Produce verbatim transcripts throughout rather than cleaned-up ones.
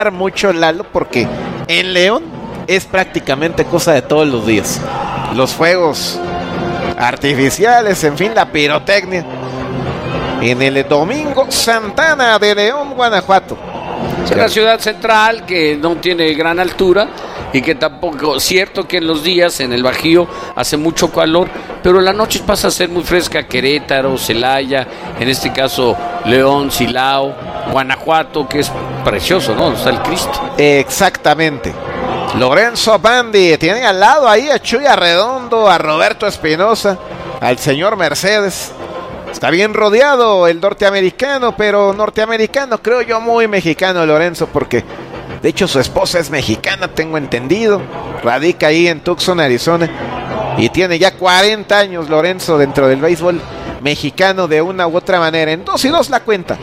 mucho, Lalo, porque en León es prácticamente cosa de todos los días. Los fuegos artificiales, en fin, la pirotecnia. En el Domingo Santana de León, Guanajuato. Es una ciudad central que no tiene gran altura y que tampoco, cierto que en los días en el Bajío hace mucho calor, pero en las noches pasa a ser muy fresca. Querétaro, Celaya, en este caso León, Silao, Guanajuato, que es precioso, ¿no? Está el Cristo. Exactamente. Lorenzo Bandi tiene al lado ahí a Chuy Arredondo, a Roberto Espinosa, al señor Mercedes. Está bien rodeado el norteamericano, pero norteamericano creo yo muy mexicano Lorenzo, porque de hecho su esposa es mexicana, tengo entendido. Radica ahí en Tucson, Arizona, y tiene ya cuarenta años Lorenzo dentro del béisbol mexicano de una u otra manera. En dos y dos la cuenta.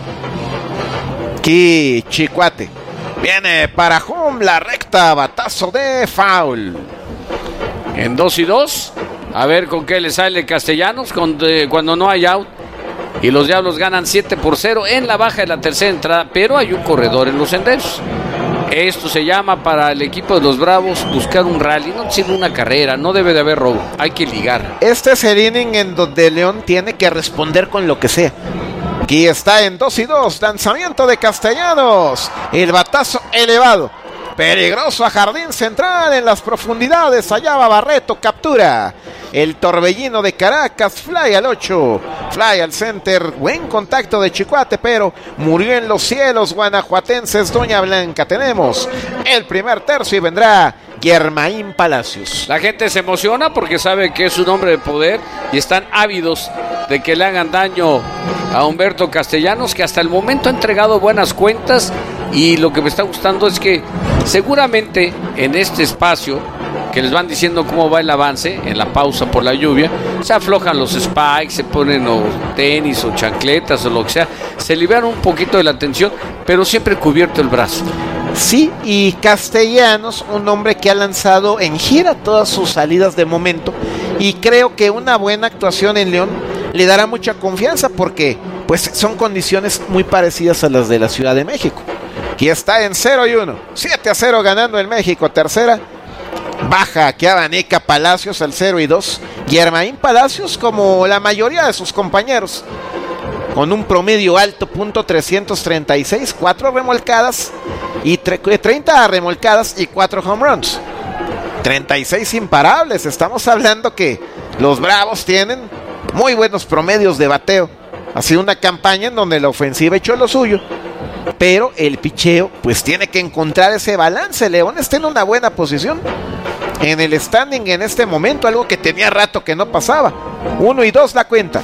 Aquí Chicuate viene para home, la recta, batazo de foul. En dos y dos, a ver con qué le sale Castellanos con, eh, cuando no hay out. Y los Diablos ganan siete por cero en la baja de la tercera entrada, pero hay un corredor en los senderos. Esto se llama para el equipo de los Bravos buscar un rally, no sirve una carrera, no debe de haber robo, hay que ligar. Este es el inning en donde León tiene que responder con lo que sea. Aquí está en dos y dos, lanzamiento de Castellanos, el batazo elevado, peligroso a jardín central en las profundidades, allá va Barreto, captura el torbellino de Caracas, fly al ocho, fly al center, buen contacto de Chicuate, pero murió en los cielos guanajuatenses. Doña Blanca, tenemos el primer tercio y vendrá Germain Palacios. La gente se emociona porque sabe que es un hombre de poder y están ávidos de que le hagan daño a Humberto Castellanos, que hasta el momento ha entregado buenas cuentas, y lo que me está gustando es que seguramente en este espacio que les van diciendo cómo va el avance en la pausa por la lluvia, se aflojan los spikes, se ponen los tenis o chancletas o lo que sea, se liberan un poquito de la tensión, pero siempre cubierto el brazo. Sí, y Castellanos, un hombre que ha lanzado en gira todas sus salidas de momento, y creo que una buena actuación en León le dará mucha confianza, porque pues son condiciones muy parecidas a las de la Ciudad de México. Aquí está en cero y uno, siete a cero ganando el México, tercera. Baja que abanica Palacios al cero y dos. Germain Palacios, como la mayoría de sus compañeros, con un promedio alto, punto trescientos treinta y seis, cuatro remolcadas y tre- treinta remolcadas y cuatro home runs, treinta y seis imparables. Estamos hablando que los Bravos tienen muy buenos promedios de bateo. Ha sido una campaña en donde la ofensiva echó lo suyo, pero el picheo pues tiene que encontrar ese balance. León está en una buena posición en el standing en este momento, algo que tenía rato que no pasaba. Uno y dos la cuenta.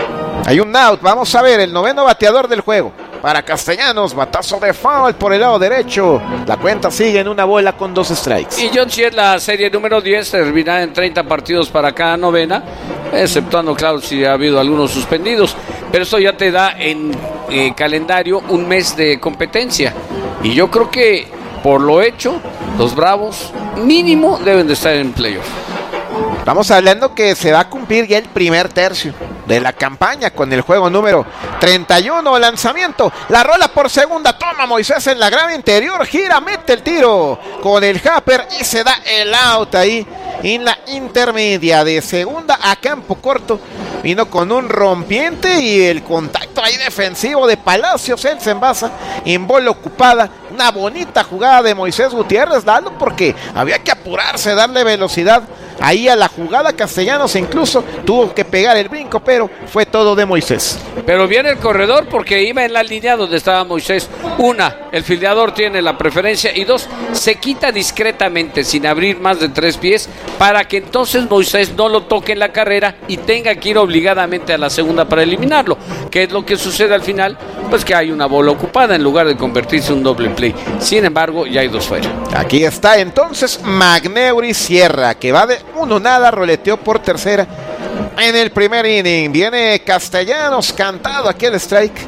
Hay un out, vamos a ver, el noveno bateador del juego para Castellanos, batazo de foul por el lado derecho. La cuenta sigue en una bola con dos strikes. Y John C. es la serie número diez, terminada en treinta partidos para cada novena, exceptuando, claro, si ha habido algunos suspendidos. Pero esto ya te da en eh, calendario un mes de competencia. Y yo creo que, por lo hecho, los Bravos mínimo deben de estar en playoff. Estamos hablando que se va a cumplir ya el primer tercio de la campaña con el juego número treinta y uno. Lanzamiento, la rola por segunda, toma Moisés en la grava interior, gira, mete el tiro con el Happer y se da el out ahí en la intermedia de segunda a campo corto. Vino con un rompiente y el contacto ahí defensivo de Palacios. Él se envasa en bola ocupada. Una bonita jugada de Moisés Gutiérrez, dando porque había que apurarse, darle velocidad ahí a la jugada. Castellanos incluso tuvo que pegar el brinco, pero fue todo de Moisés. Pero viene el corredor porque iba en la línea donde estaba Moisés. Una, el fildeador tiene la preferencia, y dos, se quita discretamente sin abrir más de tres pies para que entonces Moisés no lo toque en la carrera y tenga que ir obligadamente a la segunda para eliminarlo. ¿Qué es lo que sucede al final? Pues que hay una bola ocupada en lugar de convertirse en un doble play. Sin embargo, ya hay dos fuera. Aquí está entonces Magneuri Sierra, que va de uno nada, roleteó por tercera en el primer inning. Viene Castellanos, cantado aquí el strike.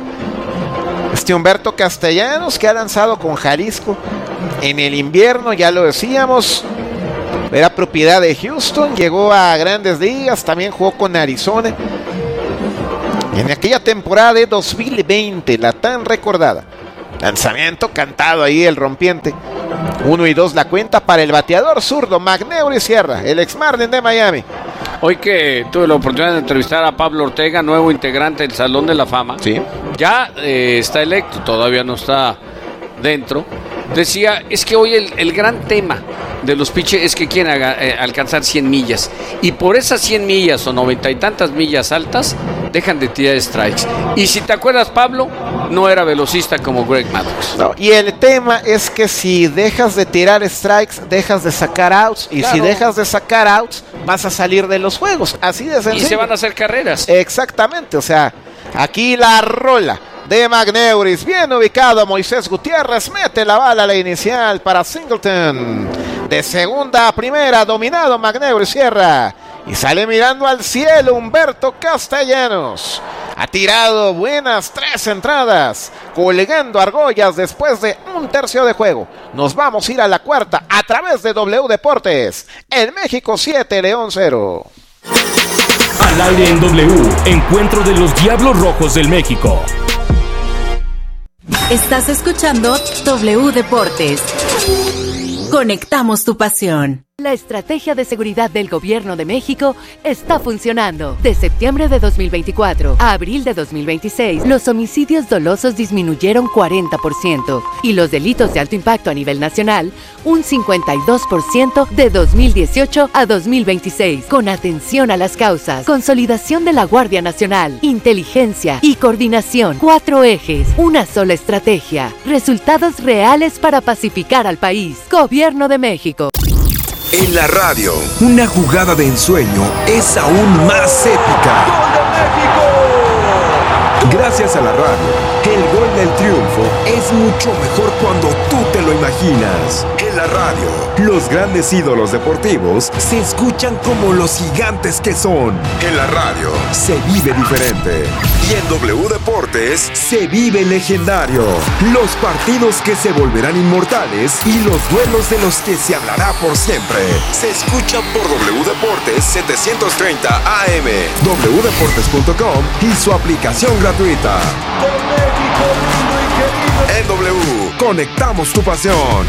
Este Humberto Castellanos, que ha lanzado con Jalisco en el invierno, ya lo decíamos, era propiedad de Houston, llegó a Grandes Ligas, también jugó con Arizona en aquella temporada de dos mil veinte, la tan recordada. Lanzamiento cantado ahí, el rompiente. Uno y dos la cuenta para el bateador zurdo McNeury Sierra, el ex Marlin de Miami. Hoy que tuve la oportunidad de entrevistar a Pablo Ortega, nuevo integrante del Salón de la Fama, sí. ya eh, está electo, todavía no está dentro. Decía, es que hoy el, el gran tema de los pitchers es que quieren haga, eh, alcanzar cien millas. Y por esas cien millas o noventa y tantas millas altas, dejan de tirar strikes. Y si te acuerdas, Pablo, no era velocista como Greg Maddux. No, y el tema es que si dejas de tirar strikes, dejas de sacar outs. Y claro, si dejas de sacar outs, vas a salir de los juegos. Así de sencillo. Y se van a hacer carreras. Exactamente, o sea, aquí la rola de McNeury, bien ubicado Moisés Gutiérrez, mete la bala a la inicial para Singleton. De segunda a primera, dominado McNeury Sierra. Y sale mirando al cielo Humberto Castellanos. Ha tirado buenas tres entradas, colgando argollas después de un tercio de juego. Nos vamos a ir a la cuarta a través de W Deportes. En México siete, León cero. Al aire en W, encuentro de los Diablos Rojos del México. Estás escuchando W Deportes. Conectamos tu pasión. La estrategia de seguridad del Gobierno de México está funcionando. De septiembre de dos mil veinticuatro a abril de dos mil veintiséis, los homicidios dolosos disminuyeron cuarenta por ciento y los delitos de alto impacto a nivel nacional un cincuenta y dos por ciento de dos mil dieciocho a dos mil veintiséis. Con atención a las causas, consolidación de la Guardia Nacional, inteligencia y coordinación. Cuatro ejes, una sola estrategia. Resultados reales para pacificar al país. Gobierno de México. En la radio, una jugada de ensueño es aún más épica. ¡Gol de México! Gracias a la radio, el gol del triunfo es mucho mejor cuando tú te lo imaginas. En la radio, los grandes ídolos deportivos se escuchan como los gigantes que son. En la radio, se vive diferente. Y en W Deportes, se vive legendario. Los partidos que se volverán inmortales y los duelos de los que se hablará por siempre. Se escuchan por W Deportes setecientos treinta A M, w deportes punto com y su aplicación gratuita. En W, conectamos tu pasión.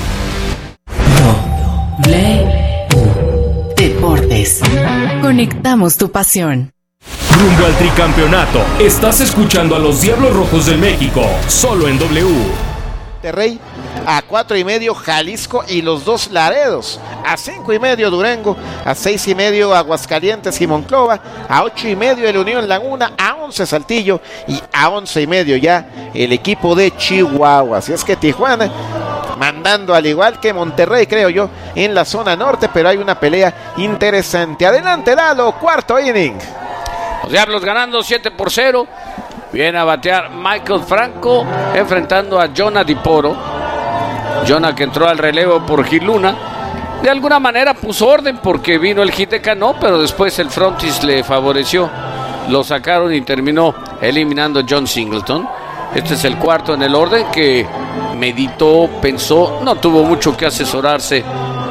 W Deportes. Conectamos tu pasión. Rumbo al tricampeonato. Estás escuchando a los Diablos Rojos del México, solo en W. Monterrey, a cuatro y medio Jalisco y los dos Laredos, a cinco y medio Durango, a seis y medio Aguascalientes y Monclova, a ocho y medio el Unión Laguna, a once Saltillo y a once y medio ya el equipo de Chihuahua. Así es que Tijuana mandando al igual que Monterrey, creo yo, en la zona norte, pero hay una pelea interesante. Adelante, Lalo, cuarto inning. Los Diablos ganando siete por cero. Viene a batear Michael Franco enfrentando a Jonah Diporo. Jonah, que entró al relevo por Gil Luna, de alguna manera puso orden porque vino el hit de Cano, pero después el frontis le favoreció. Lo sacaron y terminó eliminando a John Singleton. Este es el cuarto en el orden, que meditó, pensó, no tuvo mucho que asesorarse.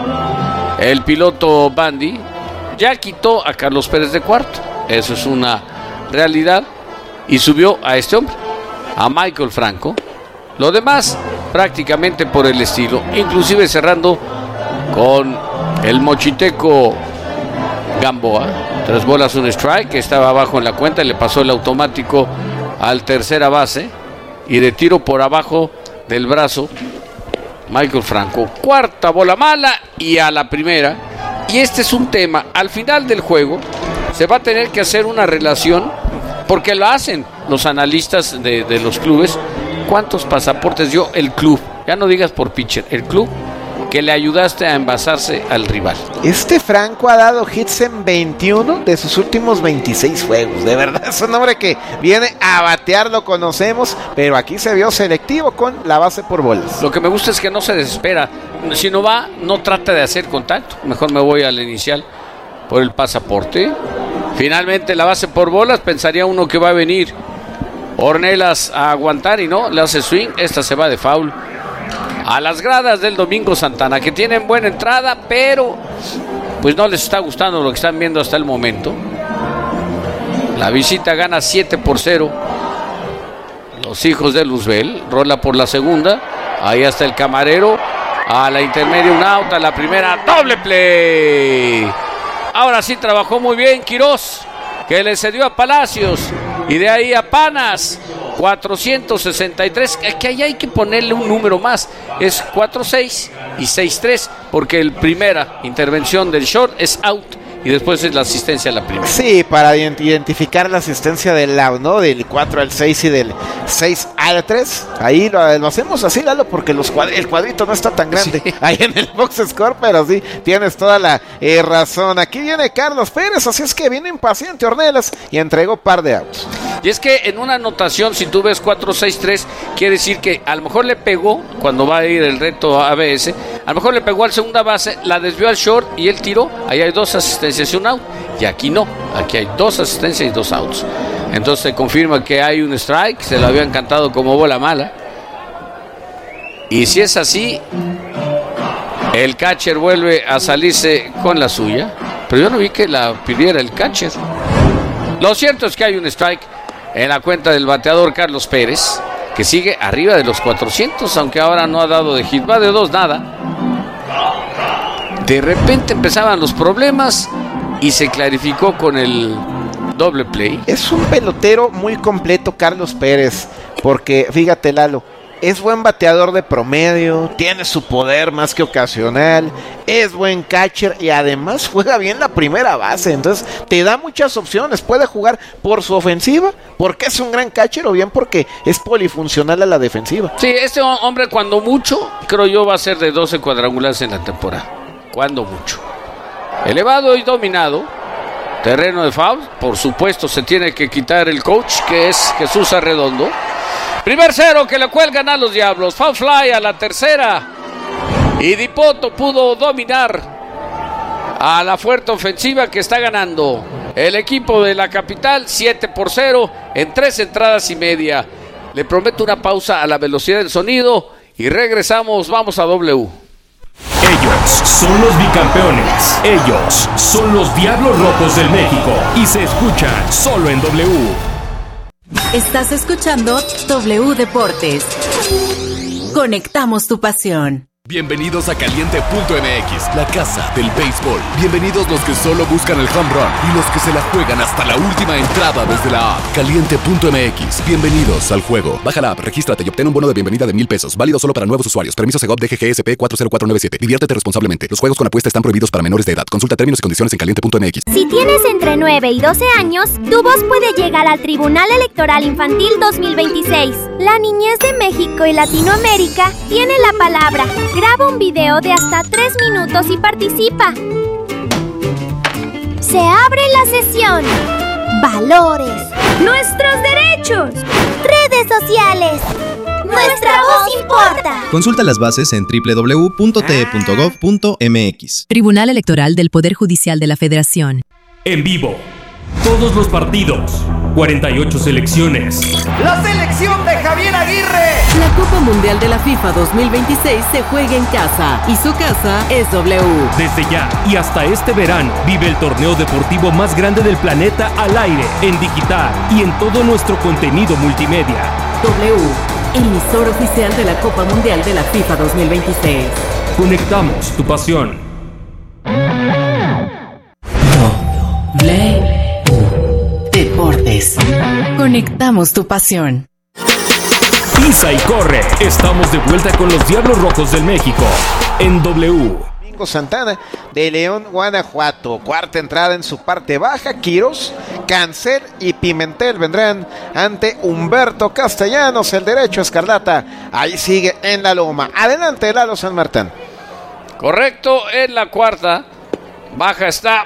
El piloto Bandy ya quitó a Carlos Pérez de cuarto. Eso es una realidad. Y subió a este hombre, a Michael Franco. Lo demás prácticamente por el estilo, inclusive cerrando con el mochiteco Gamboa. Tres bolas, un strike, que estaba abajo en la cuenta, le pasó el automático al tercera base y de tiro por abajo del brazo Michael Franco. Cuarta bola mala y a la primera. Y este es un tema, al final del juego se va a tener que hacer una relación, porque lo hacen los analistas de, de los clubes. ¿Cuántos pasaportes dio el club? Ya no digas por pitcher, el club que le ayudaste a envasarse al rival. Este Franco ha dado hits en veintiuno de sus últimos veintiséis juegos. De verdad, es un hombre que viene a batear, lo conocemos, pero aquí se vio selectivo con la base por bolas. Lo que me gusta es que no se desespera. Si no va, no trata de hacer contacto. Mejor me voy al inicial por el pasaporte. Finalmente la base por bolas, pensaría uno que va a venir Ornelas a aguantar y no, le hace swing, esta se va de foul. A las gradas del Domingo Santana, que tienen buena entrada, pero pues no les está gustando lo que están viendo hasta el momento. La visita gana siete por cero. los hijos de Luzbel. Rola por la segunda. Ahí está el camarero. A la intermedia un out. A la primera doble play. Ahora sí trabajó muy bien Quirós, que le cedió a Palacios. Y de ahí a Panas. cuatrocientos sesenta y tres. Que ahí hay que ponerle un número más. Es cuatro seis y seis tres. Porque la primera intervención del short es out. Y después es la asistencia a la primera. Sí, para identificar la asistencia del out, ¿no? Del cuatro al seis y del seis al tres. Ahí lo, lo hacemos así, Lalo, porque los cuad- el cuadrito no está tan grande. Sí. Ahí en el box score, pero sí, tienes toda la eh, razón. Aquí viene Carlos Pérez, así es que viene impaciente Ornelas y entregó par de outs. Y es que en una anotación, si tú ves cuatro seis tres, quiere decir que a lo mejor le pegó, cuando va a ir el reto A B S, a lo mejor le pegó al segunda base, la desvió al short y él tiró. Ahí hay dos asistencias y un out. Y aquí no, aquí hay dos asistencias y dos outs. Entonces se confirma que hay un strike, se lo habían cantado como bola mala. Y si es así, el catcher vuelve a salirse con la suya. Pero yo no vi que la pidiera el catcher. Lo cierto es que hay un strike en la cuenta del bateador Carlos Pérez, que sigue arriba de los cuatrocientos, aunque ahora no ha dado de hit, va de dos nada. De repente empezaban los problemas y se clarificó con el doble play. Es un pelotero muy completo Carlos Pérez, porque fíjate, Lalo, es buen bateador de promedio, tiene su poder más que ocasional, es buen catcher y además juega bien la primera base. Entonces te da muchas opciones. Puede jugar por su ofensiva, porque es un gran catcher, o bien porque es polifuncional a la defensiva. Sí, este hombre cuando mucho, creo yo, va a ser de doce cuadrangulares en la temporada. Cuando mucho. Elevado y dominado. Terreno de foul. Por supuesto se tiene que quitar el coach, que es Jesús Arredondo. Primer cero que le cuelgan a los Diablos. Foul fly a la tercera. Y Dipoto pudo dominar a la fuerte ofensiva que está ganando el equipo de la capital siete por cero en tres entradas y media. Le prometo una pausa a la velocidad del sonido y regresamos. Vamos a W. Ellos son los bicampeones. Ellos son los Diablos Rojos del México. Y se escuchan solo en W. Estás escuchando W Deportes. Conectamos tu pasión. Bienvenidos a Caliente punto M X, la casa del béisbol. Bienvenidos los que solo buscan el home run y los que se la juegan hasta la última entrada desde la app. Caliente punto M X, bienvenidos al juego. Baja la app, regístrate y obtén un bono de bienvenida de mil pesos, válido solo para nuevos usuarios. Permiso Segov D G G S P cuatro cero cuatro nueve siete. Diviértete responsablemente. Los juegos con apuesta están prohibidos para menores de edad. Consulta términos y condiciones en caliente punto M X. Si tienes entre nueve y doce años, tu voz puede llegar al Tribunal Electoral Infantil dos mil veintiséis. La niñez de México y Latinoamérica tiene la palabra. Graba un video de hasta tres minutos y participa. Se abre la sesión. Valores. Nuestros derechos. Redes sociales. Nuestra voz importa. Consulta las bases en doble u doble u doble u punto t e punto gov punto m x. Tribunal Electoral del Poder Judicial de la Federación. En vivo. Todos los partidos. cuarenta y ocho selecciones. ¡La selección de Javier Aguirre! La Copa Mundial de la FIFA dos mil veintiséis se juega en casa y su casa es W. Desde ya y hasta este verano, vive el torneo deportivo más grande del planeta al aire, en digital y en todo nuestro contenido multimedia. W, emisor oficial de la Copa Mundial de la FIFA dos mil veintiséis. Conectamos tu pasión. W Deportes. Conectamos tu pasión. Pisa y corre. Estamos de vuelta con los Diablos Rojos del México en W. Domingo Santana de León, Guanajuato. Cuarta entrada en su parte baja. Quirós, Cancel y Pimentel vendrán ante Humberto Castellanos, el derecho escarlata. Ahí sigue en la loma. Adelante, Lalo San Martín. Correcto, en la cuarta baja está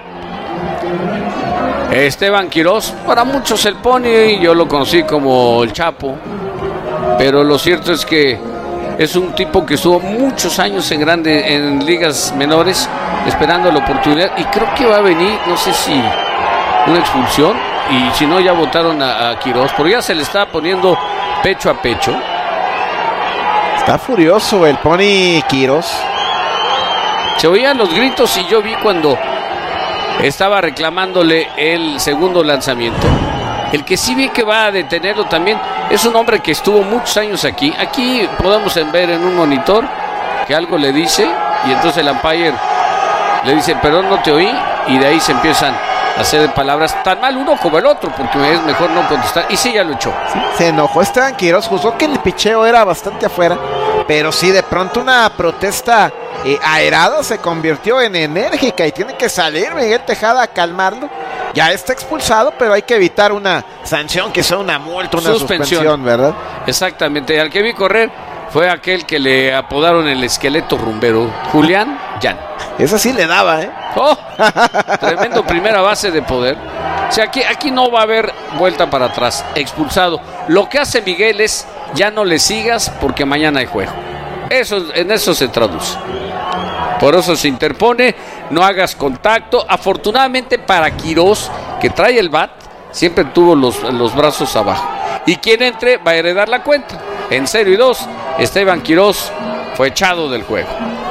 Esteban Quirós. Para muchos el Pony, yo lo conocí como el Chapo, pero lo cierto es que es un tipo que estuvo muchos años en grandes, en ligas menores, esperando la oportunidad, y creo que va a venir, no sé si una expulsión, y si no ya votaron a, a Quirós, porque ya se le está poniendo pecho a pecho. Está furioso el Pony Quirós. Se oían los gritos y yo vi cuando estaba reclamándole el segundo lanzamiento. El que sí vi que va a detenerlo también Es un hombre que estuvo muchos años aquí. Aquí podemos ver en un monitor que algo le dice y entonces el umpire le dice, perdón, no te oí, y de ahí se empiezan a hacer palabras tan mal uno como el otro, porque es mejor no contestar. Y sí, ya lo echó. Sí, se enojó Esteban Quiroz, juzgó que el picheo era bastante afuera, pero sí, de pronto una protesta eh, airada se convirtió en enérgica y tiene que salir Miguel Tejada a calmarlo. Ya está expulsado, pero hay que evitar una sanción, que sea una multa, una suspensión, suspensión, ¿verdad? Exactamente. Al que vi correr fue aquel que le apodaron el esqueleto rumbero, Julián Jan. Esa sí le daba, ¿eh? ¡Oh! Tremendo primera base de poder. O sea, aquí, aquí no va a haber vuelta para atrás. Expulsado. Lo que hace Miguel es, ya no le sigas porque mañana hay juego. Eso, en eso se traduce. Por eso se interpone, no hagas contacto. Afortunadamente para Quiroz, que trae el bat, siempre tuvo los, los brazos abajo. Y quien entre va a heredar la cuenta. En cero y dos, Esteban Quiroz fue echado del juego.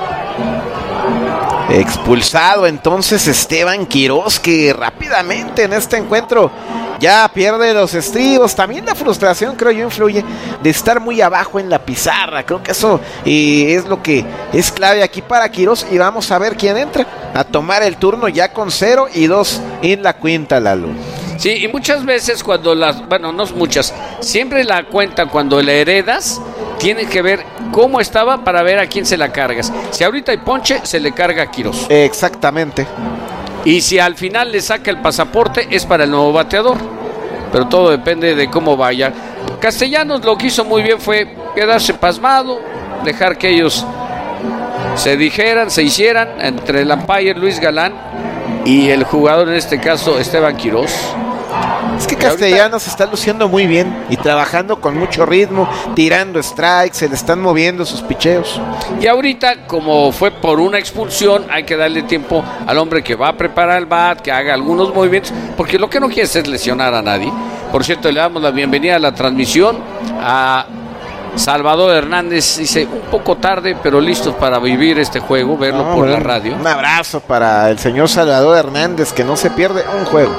Expulsado entonces Esteban Quiroz, que rápidamente en este encuentro ya pierde los estribos. También la frustración, creo yo, influye de estar muy abajo en la pizarra. Creo que eso eh, es lo que es clave aquí para Quiroz. Y vamos a ver quién entra a tomar el turno ya con cero y dos en la cuenta, Lalo. Sí, y muchas veces cuando las, bueno, no muchas, siempre la cuenta cuando la heredas, tiene que ver cómo estaba para ver a quién se la cargas. Si ahorita hay ponche, se le carga a Quiroz. Exactamente. Y si al final le saca el pasaporte, es para el nuevo bateador. Pero todo depende de cómo vaya. Castellanos lo que hizo muy bien fue quedarse pasmado, dejar que ellos se dijeran, se hicieran entre el umpire Luis Galán y el jugador, en este caso Esteban Quiroz. Es que Castellanos se está luciendo muy bien y trabajando con mucho ritmo, tirando strikes, se le están moviendo sus picheos. Y ahorita, como fue por una expulsión, hay que darle tiempo al hombre que va a preparar el bat, que haga algunos movimientos, porque lo que no quiere es lesionar a nadie. Por cierto, le damos la bienvenida a la transmisión a Salvador Hernández. Dice, un poco tarde, pero listos para vivir este juego, verlo no, por bueno, la radio. Un abrazo para el señor Salvador Hernández, que no se pierde un juego.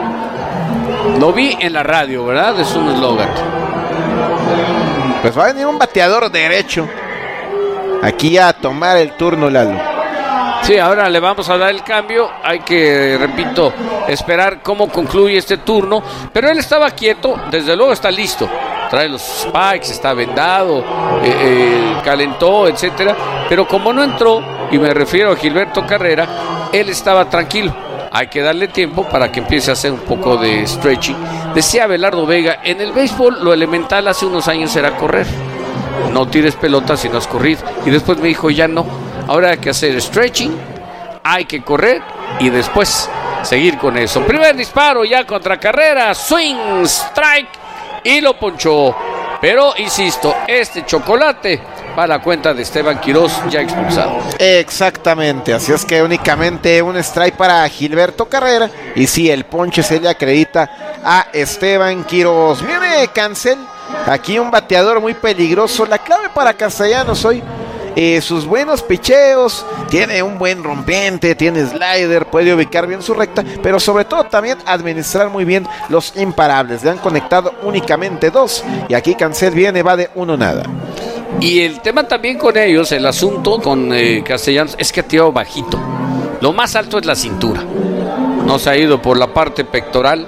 Lo vi en la radio, ¿verdad? Es un eslogan. Pues va a venir un bateador derecho aquí a tomar el turno, Lalo. Sí, ahora le vamos a dar el cambio. Hay que, repito, esperar cómo concluye este turno. Pero él estaba quieto, desde luego está listo. Trae los spikes, está vendado, eh, eh, calentó, etcétera. Pero como no entró, y me refiero a Gilberto Carrera, él estaba tranquilo. Hay que darle tiempo para que empiece a hacer un poco de stretching. Decía Abelardo Vega, en el béisbol lo elemental hace unos años era correr. No tires pelotas si no has corrido. Y después me dijo, ya no. Ahora hay que hacer stretching, hay que correr y después seguir con eso. Primer disparo ya contra Carrera, swing, strike y lo ponchó. Pero, insisto, este chocolate va a la cuenta de Esteban Quiroz, ya expulsado. Exactamente, así es que únicamente un strike para Gilberto Carrera. Y sí, el ponche se le acredita a Esteban Quiroz. Viene Cancel, aquí un bateador muy peligroso. La clave para Castellanos hoy, eh, sus buenos picheos. Tiene un buen rompiente, tiene slider, puede ubicar bien su recta, pero sobre todo también administrar muy bien los imparables. Le han conectado únicamente dos y aquí Cancel viene, va de uno nada. Y el tema también con ellos, el asunto con eh, Castellanos, es que ha tirado bajito. Lo más alto es la cintura. No se ha ido por la parte pectoral.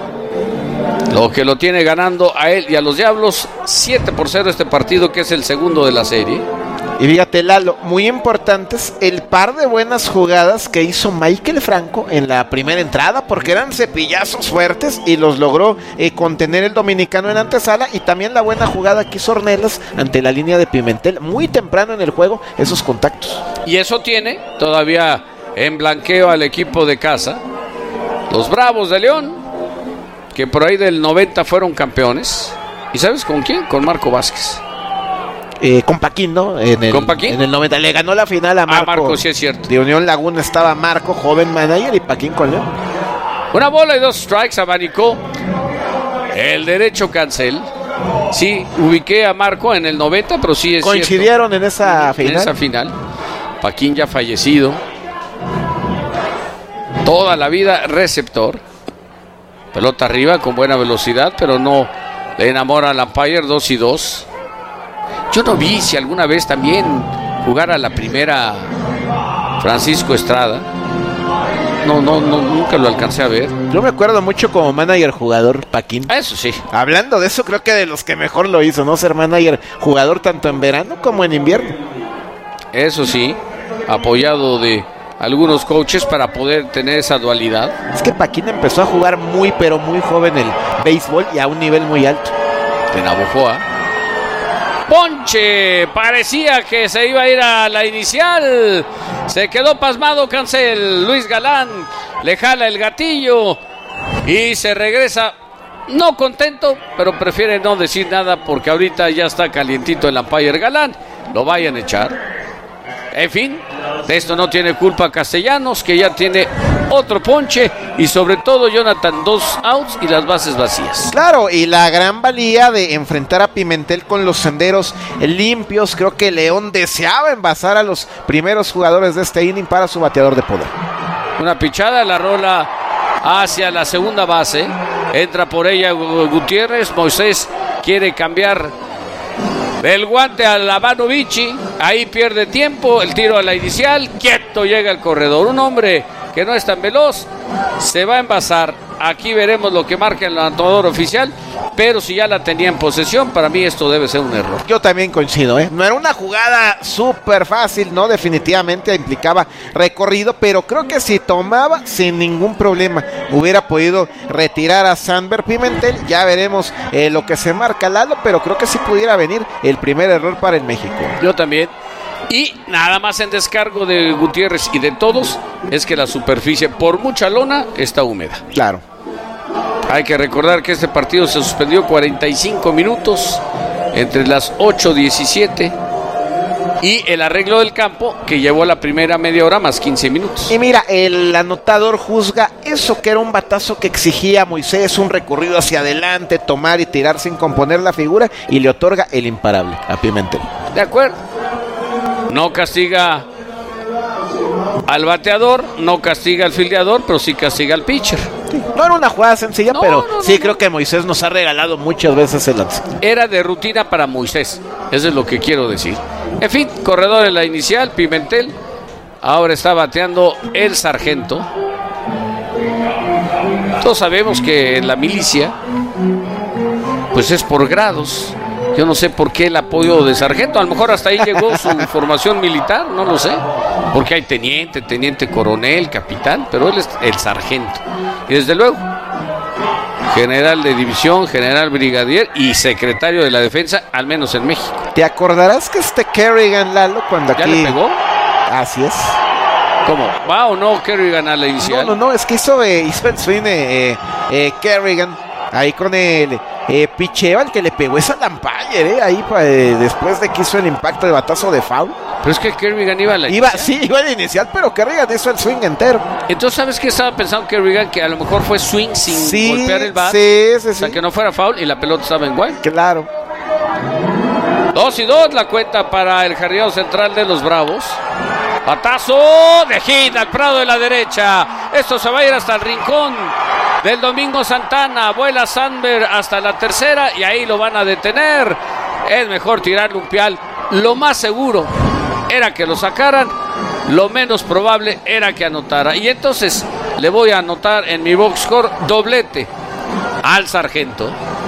Lo que lo tiene ganando a él y a los Diablos siete por cero este partido, que es el segundo de la serie. Y fíjate, Lalo, muy importantes el par de buenas jugadas que hizo Michael Franco en la primera entrada, porque eran cepillazos fuertes y los logró eh, contener el dominicano en antesala. Y también la buena jugada que hizo Ornelas ante la línea de Pimentel, muy temprano en el juego, esos contactos. Y eso tiene todavía en blanqueo al equipo de casa, los Bravos de León, que por ahí del noventa fueron campeones. ¿Y sabes con quién? Con Marco Vázquez. Eh, con Paquín, ¿no? En el, ¿Con Paquín? En el noventa le ganó la final a Marco. Ah, Marco, sí es cierto. De Unión Laguna estaba Marco, joven manager, y Paquín con León. Una bola y dos strikes, abanicó el derecho Cancel. Sí, ubiqué a Marco en el noventa, pero sí es coincidieron cierto. en esa final. En esa final. Paquín ya fallecido. Toda la vida receptor. Pelota arriba con buena velocidad, pero no Le enamora al umpire, dos y dos. Yo no vi si alguna vez también jugara la primera Francisco Estrada. No, no, no, nunca lo alcancé a ver. Yo me acuerdo mucho como manager jugador, Paquín. Eso sí. Hablando de eso, creo que de los que mejor lo hizo, ¿no? Ser manager jugador tanto en verano como en invierno. Eso sí, apoyado de algunos coaches para poder tener esa dualidad. Es que Paquín empezó a jugar muy, pero muy joven el béisbol y a un nivel muy alto. De Navojoa. Ponche, parecía que se iba a ir a la inicial. Se quedó pasmado Cancel. Luis Galán le jala el gatillo y se regresa. No contento, pero prefiere no decir nada porque ahorita ya está calientito el umpire Galán. Lo vayan a echar. En fin, de esto no tiene culpa Castellanos, que ya tiene otro ponche, y sobre todo Jonathan, dos outs y las bases vacías. Claro, y la gran valía de enfrentar a Pimentel con los senderos limpios. Creo que León deseaba envasar a los primeros jugadores de este inning para su bateador de poder. Una pichada, la rola hacia la segunda base, entra por ella Gutiérrez. Moisés quiere cambiar del guante a la mano Vichy, ahí pierde tiempo, el tiro a la inicial, quieto llega el corredor, un hombre que no es tan veloz, se va a envasar. Aquí veremos lo que marca el anotador oficial, pero si ya la tenía en posesión, para mí esto debe ser un error. Yo también coincido, ¿eh? No era una jugada súper fácil, ¿no? Definitivamente implicaba recorrido, pero creo que si tomaba sin ningún problema, hubiera podido retirar a Sanber Pimentel. Ya veremos eh, lo que se marca Lalo, pero creo que sí pudiera venir el primer error para el México. Yo también. Y nada más en descargo de Gutiérrez y de todos, es que la superficie, por mucha lona, está húmeda. Claro. Hay que recordar que este partido se suspendió cuarenta y cinco minutos entre las ocho diecisiete y el arreglo del campo que llevó la primera media hora más quince minutos. Y mira, el anotador juzga eso, que era un batazo que exigía a Moisés, un recorrido hacia adelante, tomar y tirar sin componer la figura, y le otorga el imparable a Pimentel. De acuerdo. No castiga al bateador, no castiga al fildeador, pero sí castiga al pitcher. Sí, no era una jugada sencilla, no, pero no, sí no, creo no. que Moisés nos ha regalado muchas veces el lance. Era de rutina para Moisés, eso es lo que quiero decir. En fin, corredor en la inicial, Pimentel. Ahora está bateando el sargento. Todos sabemos que en la milicia, pues es por grados. Yo no sé por qué el apoyo de sargento. A lo mejor hasta ahí llegó su formación militar, no lo sé. Porque hay teniente, teniente coronel, capitán, pero él es el sargento. Y desde luego, general de división, general brigadier y secretario de la defensa, al menos en México. ¿Te acordarás que este Kerrigan, Lalo, cuando ¿Ya aquí... le pegó? Así es. ¿Cómo? ¿Va o no Kerrigan a la inicial? No, no, no, es que hizo, eh, hizo el swing eh, eh, Kerrigan ahí con el eh, picheo al que le pegó esa Lampayer, eh, ahí pa, eh, después de que hizo el impacto de batazo de foul. Pero es que Kerrigan iba a la iba, inicial. Sí, iba a la inicial, pero Kerrigan hizo el swing entero. Entonces, ¿sabes qué estaba pensando Kerrigan? Que a lo mejor fue swing sin sí, golpear el bat. Sí, sí, sí. O sea, que no fuera foul y la pelota estaba en guay. Claro. Dos y dos la cuenta para el jardinero central de los Bravos. Batazo de hit al Prado de la derecha. Esto se va a ir hasta el rincón del Domingo Santana. Vuela Sandberg hasta la tercera y ahí lo van a detener. Es mejor tirarle un pial. Lo más seguro era que lo sacaran. Lo menos probable era que anotara. Y entonces le voy a anotar en mi box score doblete al sargento.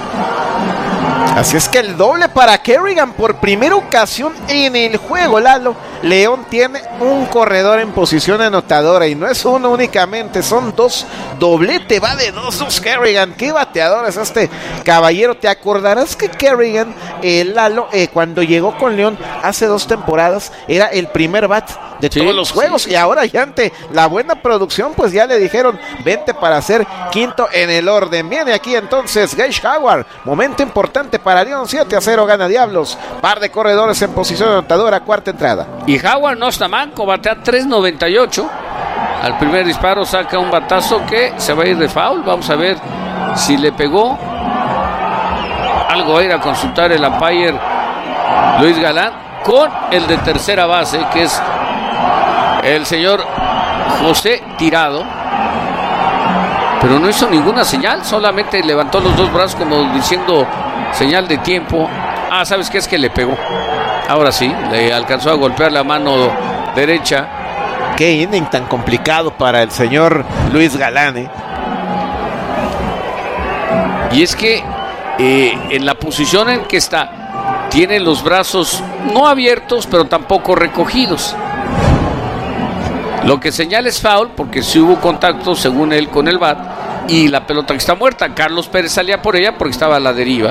Así es que el doble para Kerrigan por primera ocasión en el juego, Lalo. León tiene un corredor en posición anotadora y no es uno únicamente, son dos. Doblete, va de dos, dos Kerrigan. Qué bateador es este caballero. Te acordarás que Kerrigan, eh, Lalo, eh, cuando llegó con León hace dos temporadas, era el primer bat de sí, todos los juegos, sí, sí. Y ahora ya ante la buena producción, pues ya le dijeron, vente para ser quinto en el orden. Viene aquí entonces Gage Howard, momento importante para León, siete a cero gana Diablos, par de corredores en posición anotadora, cuarta entrada. Y Howard no está manco, batea tres noventa y ocho, al primer disparo saca un batazo que se va a ir de foul, vamos a ver si le pegó. Algo va a ir a consultar el umpire Luis Galán con el de tercera base, que es el señor José Tirado, pero no hizo ninguna señal, solamente levantó los dos brazos como diciendo señal de tiempo. Ah, ¿sabes qué? Es que le pegó. Ahora sí, le alcanzó a golpear la mano derecha. Qué inning tan complicado para el señor Luis Galán, ¿eh? Y es que eh, en la posición en que está, tiene los brazos no abiertos, pero tampoco recogidos. Lo que señala es foul, porque sí hubo contacto, según él, con el bat, y la pelota que está muerta. Carlos Pérez salía por ella porque estaba a la deriva,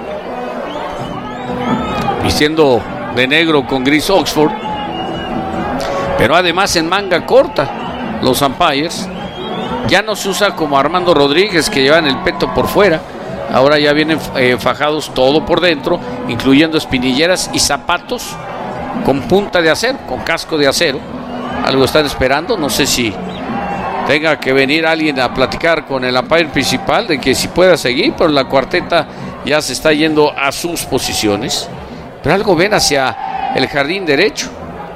vistiendo de negro con gris Oxford, pero además en manga corta. Los umpires ya no se usa como Armando Rodríguez, que llevan el peto por fuera. Ahora ya vienen eh, fajados todo por dentro, incluyendo espinilleras y zapatos con punta de acero, con casco de acero. Algo están esperando, no sé si tenga que venir alguien a platicar con el umpire principal de que si pueda seguir, pero la cuarteta ya se está yendo a sus posiciones. Pero algo ven hacia el jardín derecho.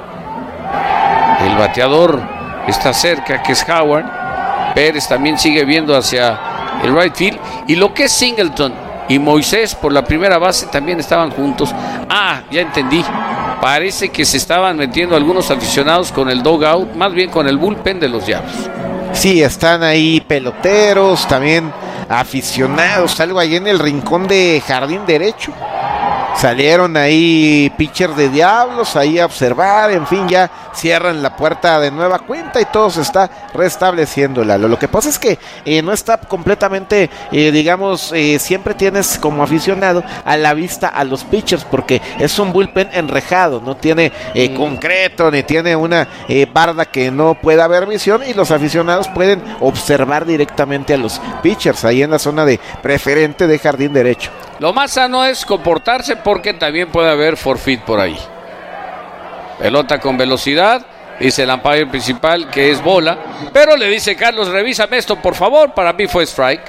El bateador está cerca, que es Howard. Pérez también sigue viendo hacia el right field. Y lo que es Singleton y Moisés por la primera base también estaban juntos. Ah, ya entendí. Parece que se estaban metiendo algunos aficionados con el dugout, más bien con el bullpen de los Diablos. Sí, están ahí peloteros, también aficionados, algo ahí en el rincón de jardín derecho. Salieron ahí pitchers de Diablos ahí a observar, en fin, ya cierran la puerta de nueva cuenta y todo se está restableciendo, Lalo. Lo que pasa es que eh, no está completamente, eh, digamos, eh, siempre tienes como aficionado a la vista a los pitchers, porque es un bullpen enrejado, no tiene eh, mm. concreto, ni tiene una eh, barda que no pueda ver visión, y los aficionados pueden observar directamente a los pitchers ahí en la zona de preferente de jardín derecho. Lo más sano es comportarse, porque también puede haber forfeit por ahí. Pelota con velocidad, dice el umpire principal que es bola, pero le dice Carlos, revísame esto por favor, para mí fue strike.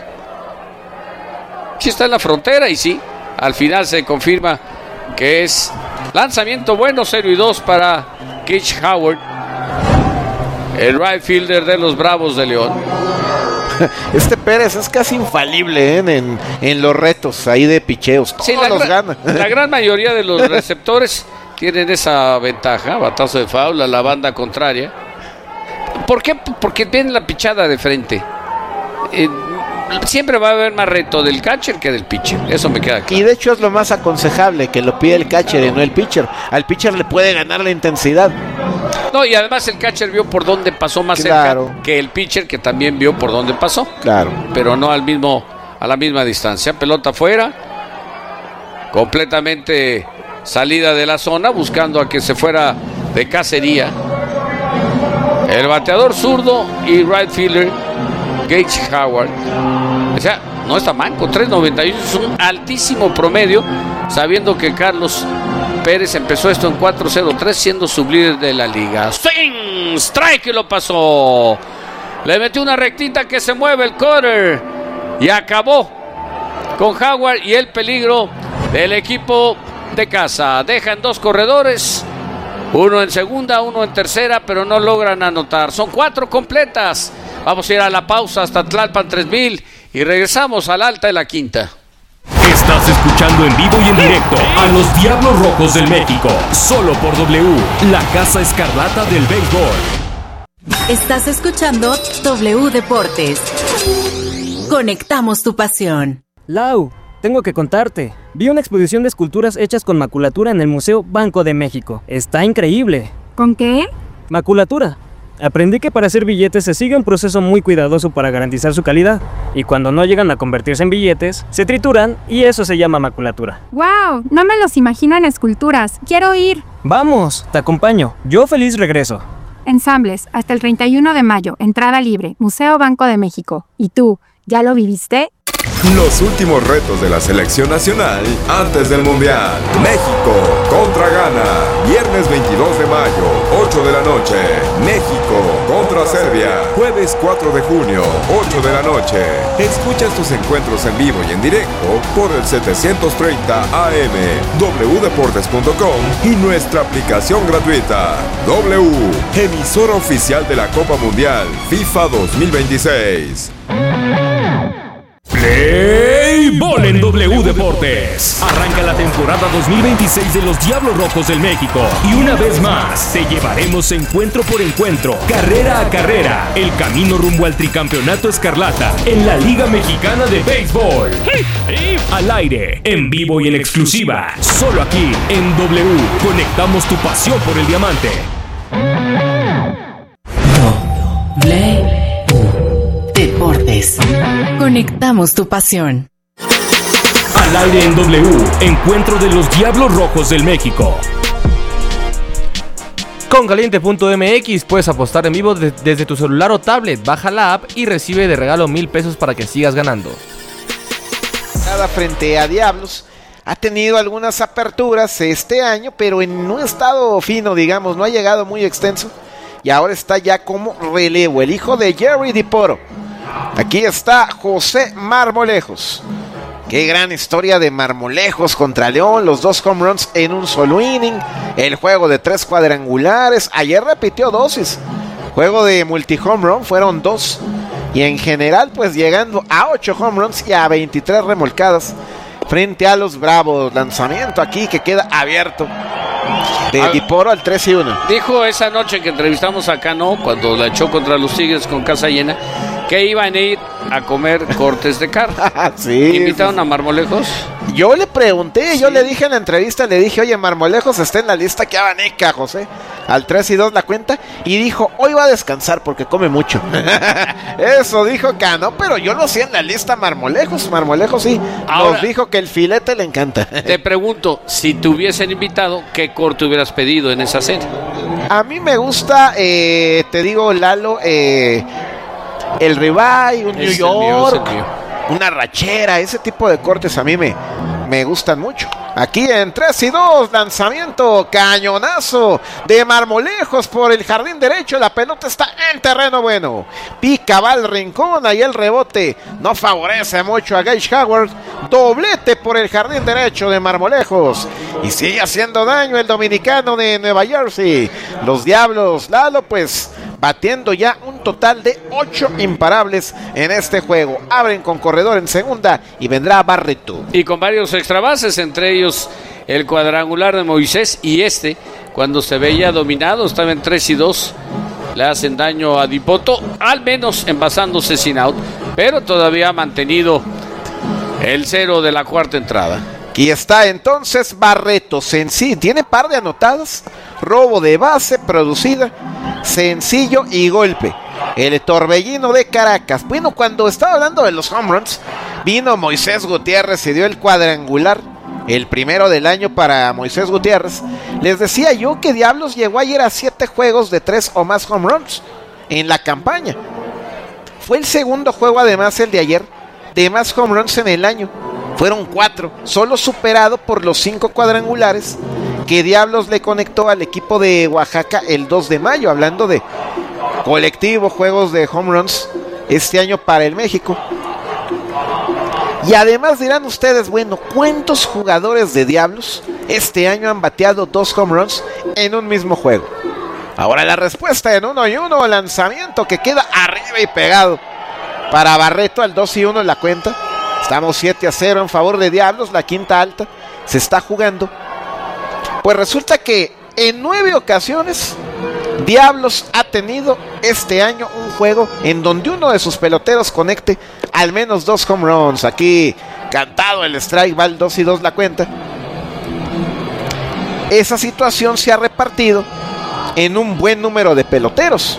Sí está en la frontera y sí, al final se confirma que es lanzamiento bueno, cero y dos para Keith Howard, el right fielder de los Bravos de León. Este Pérez es casi infalible, ¿eh? en, en los retos ahí de picheos. Todos sí, la, los gran, gana. La gran mayoría de los receptores tienen esa ventaja, batazo de foul a la banda contraria. ¿Por qué? Porque tienen la pichada de frente. Eh, siempre va a haber más reto del catcher que del pitcher, eso me queda claro. Y de hecho es lo más aconsejable, que lo pide el catcher claro. y no el pitcher. Al pitcher le puede ganar la intensidad. No, y además el catcher vio por dónde pasó más claro. cerca que el pitcher, que también vio por dónde pasó. Claro. Pero no al mismo, a la misma distancia. Pelota afuera, completamente salida de la zona, buscando a que se fuera de cacería. El bateador zurdo y right fielder Gage Howard. O sea, no está manco, tres noventa y uno es un altísimo promedio, sabiendo que Carlos Pérez empezó esto en cuatro cero tres, siendo sublíder de la liga. Swing, strike, y lo pasó. Le metió una rectita que se mueve el cutter y acabó con Howard y el peligro del equipo de casa. Dejan dos corredores, uno en segunda, uno en tercera, pero no logran anotar. Son cuatro completas. Vamos a ir a la pausa hasta Tlalpan tres mil y regresamos al alta de la quinta. Estás escuchando en vivo y en directo a los Diablos Rojos del México, solo por W, la Casa Escarlata del Béisbol. Estás escuchando W Deportes. Conectamos tu pasión. Lau, tengo que contarte. Vi una exposición de esculturas hechas con maculatura en el Museo Banco de México. Está increíble. ¿Con qué? Maculatura. Aprendí que para hacer billetes se sigue un proceso muy cuidadoso para garantizar su calidad, y cuando no llegan a convertirse en billetes, se trituran y eso se llama maculatura. ¡Wow! No me los imagino en esculturas. quiero ir. Vamos, te acompaño. Yo feliz regreso. Ensambles, hasta el treinta y uno de mayo, entrada libre, Museo Banco de México. ¿Y tú, ya lo viviste? Los últimos retos de la selección nacional antes del Mundial. México contra Ghana. Viernes veintidós de mayo, ocho de la noche. México contra Serbia. Jueves cuatro de junio, ocho de la noche. Escuchas tus encuentros en vivo y en directo por el setecientos treinta A M, w deportes punto com y nuestra aplicación gratuita. W, emisora oficial de la Copa Mundial FIFA dos mil veintiséis. Play Béisbol en W Deportes. Arranca la temporada dos mil veintiséis de los Diablos Rojos del México. Y una vez más, te llevaremos encuentro por encuentro, carrera a carrera, el camino rumbo al tricampeonato escarlata en la Liga Mexicana de Béisbol. Al aire, en vivo y en exclusiva, solo aquí en W. Conectamos tu pasión por el diamante. W Deportes. Conectamos tu pasión. Al aire en W, encuentro de los Diablos Rojos del México. Con Caliente punto M X puedes apostar en vivo de- desde tu celular o tablet. Baja la app y recibe de regalo mil pesos para que sigas ganando. Cada frente a Diablos ha tenido algunas aperturas este año, pero en un estado fino, digamos, no ha llegado muy extenso. Y ahora está ya como relevo, el hijo de Jerry DiPoro. Aquí está José Marmolejos. Qué gran historia de Marmolejos contra León, los dos home runs en un solo inning, el juego de tres cuadrangulares, ayer repitió dosis, juego de multi-home run, fueron dos, y en general pues llegando a ocho home runs y a veintitrés remolcadas frente a los Bravos. Lanzamiento aquí que queda abierto de DiPoro al tres y uno. Dijo esa noche que entrevistamos a Cano, cuando la echó contra los Tigres con casa llena, que iban a ir a comer cortes de carne. Sí, ¿Invitaron sí. a Marmolejos? Yo le pregunté, yo le dije en la entrevista, le dije, oye, Marmolejos está en la lista que abaneca, José, al tres y dos la cuenta, y dijo, hoy va a descansar porque come mucho. Eso dijo Cano, pero yo no sé en la lista Marmolejos, Marmolejos sí, Ahora, nos dijo que el filete le encanta. Te pregunto, si te hubiesen invitado, ¿qué corte hubieras pedido en esa cena? A mí me gusta, eh, te digo, Lalo, eh, el ribeye, un Es New el mío, es el York, mío. una rachera, ese tipo de cortes a mí me, me gustan mucho. Aquí en tres y dos, lanzamiento, cañonazo de Marmolejos por el jardín derecho, la pelota está en terreno bueno. Pica, va al rincón, ahí el rebote no favorece mucho a Gage Howard. Doblete por el jardín derecho de Marmolejos. Y sigue haciendo daño el dominicano de Nueva Jersey. Los Diablos, Lalo, pues batiendo ya un total de ocho imparables en este juego. Abren con corredor en segunda y vendrá Barreto. Y con varios extrabases, entre ellos el cuadrangular de Moisés y este, cuando se veía dominado, estaba en tres y dos, le hacen daño a Dipoto, al menos envasándose sin out, pero todavía ha mantenido el cero de la cuarta entrada. Aquí está entonces Barreto, sencillo, tiene par de anotadas, robo de base producida, sencillo y golpe. El torbellino de Caracas. Bueno, cuando estaba hablando de los home runs, vino Moisés Gutiérrez y dio el cuadrangular, el primero del año para Moisés Gutiérrez. Les decía yo que Diablos llegó ayer a siete juegos de tres o más home runs en la campaña. Fue el segundo juego, además el de ayer, de más home runs en el año. Fueron cuatro, solo superado por los cinco cuadrangulares que Diablos le conectó al equipo de Oaxaca el dos de mayo, hablando de colectivo, juegos de home runs este año para el México. Y además dirán ustedes, bueno, ¿cuántos jugadores de Diablos este año han bateado dos home runs en un mismo juego? Ahora la respuesta en uno y uno, lanzamiento que queda arriba y pegado para Barreto al dos y uno en la cuenta. Estamos siete a cero en favor de Diablos, la quinta alta se está jugando. Pues resulta que en nueve ocasiones Diablos ha tenido este año un juego en donde uno de sus peloteros conecte al menos dos home runs. Aquí cantado el strike, va el dos y dos la cuenta. Esa situación se ha repartido en un buen número de peloteros.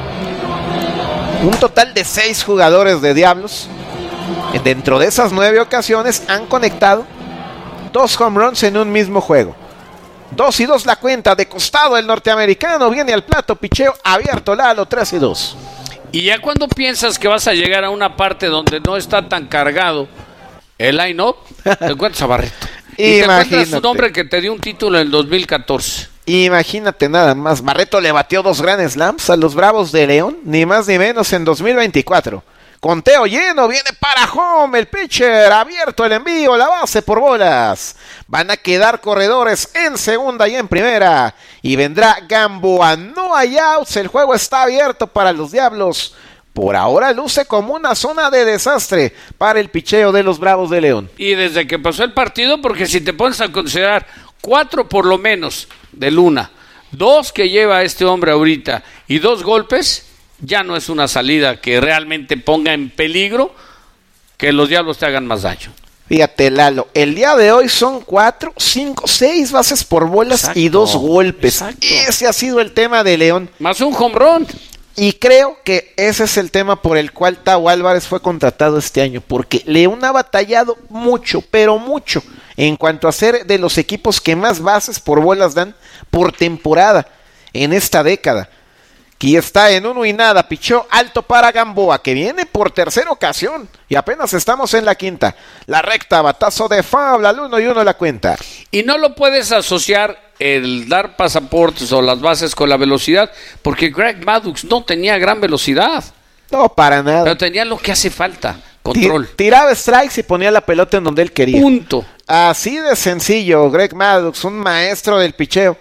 Un total de seis jugadores de Diablos, dentro de esas nueve ocasiones, han conectado dos home runs en un mismo juego. Dos y dos la cuenta, de costado el norteamericano, viene al plato, picheo abierto, Lalo, tres y dos. Y ya cuando piensas que vas a llegar a una parte donde no está tan cargado el line-up, te encuentras a Barreto. Y te encuentras un hombre que te dio un título en el dos mil catorce. Imagínate nada más, Barreto le batió dos Grand Slams a los Bravos de León, ni más ni menos en dos mil veinticuatro. Conteo lleno, viene para home, el pitcher, abierto el envío, la base por bolas. Van a quedar corredores en segunda y en primera. Y vendrá Gamboa, no hay outs, el juego está abierto para los Diablos. por ahora luce como una zona de desastre para el picheo de los Bravos de León. Y desde que pasó el partido, porque si te pones a considerar cuatro por lo menos de Luna, dos que lleva este hombre ahorita y dos golpes, ya no es una salida que realmente ponga en peligro que los Diablos te hagan más daño. Fíjate, Lalo, el día de hoy son cuatro, cinco, seis bases por bolas exacto, y dos golpes. Exacto. Ese ha sido el tema de León. Más un home run. Y creo que ese es el tema por el cual Tao Álvarez fue contratado este año, porque León ha batallado mucho, pero mucho, en cuanto a ser de los equipos que más bases por bolas dan por temporada en esta década. Aquí está en uno y nada, pichó alto para Gamboa, que viene por tercera ocasión, y apenas estamos en la quinta. La recta, batazo de foul, al uno y uno la cuenta. Y no lo puedes asociar el dar pasaportes o las bases con la velocidad, porque Greg Maddux no tenía gran velocidad. No, para nada. Pero tenía lo que hace falta, control. Tiraba strikes y ponía la pelota en donde él quería. Punto. Así de sencillo, Greg Maddux, un maestro del picheo.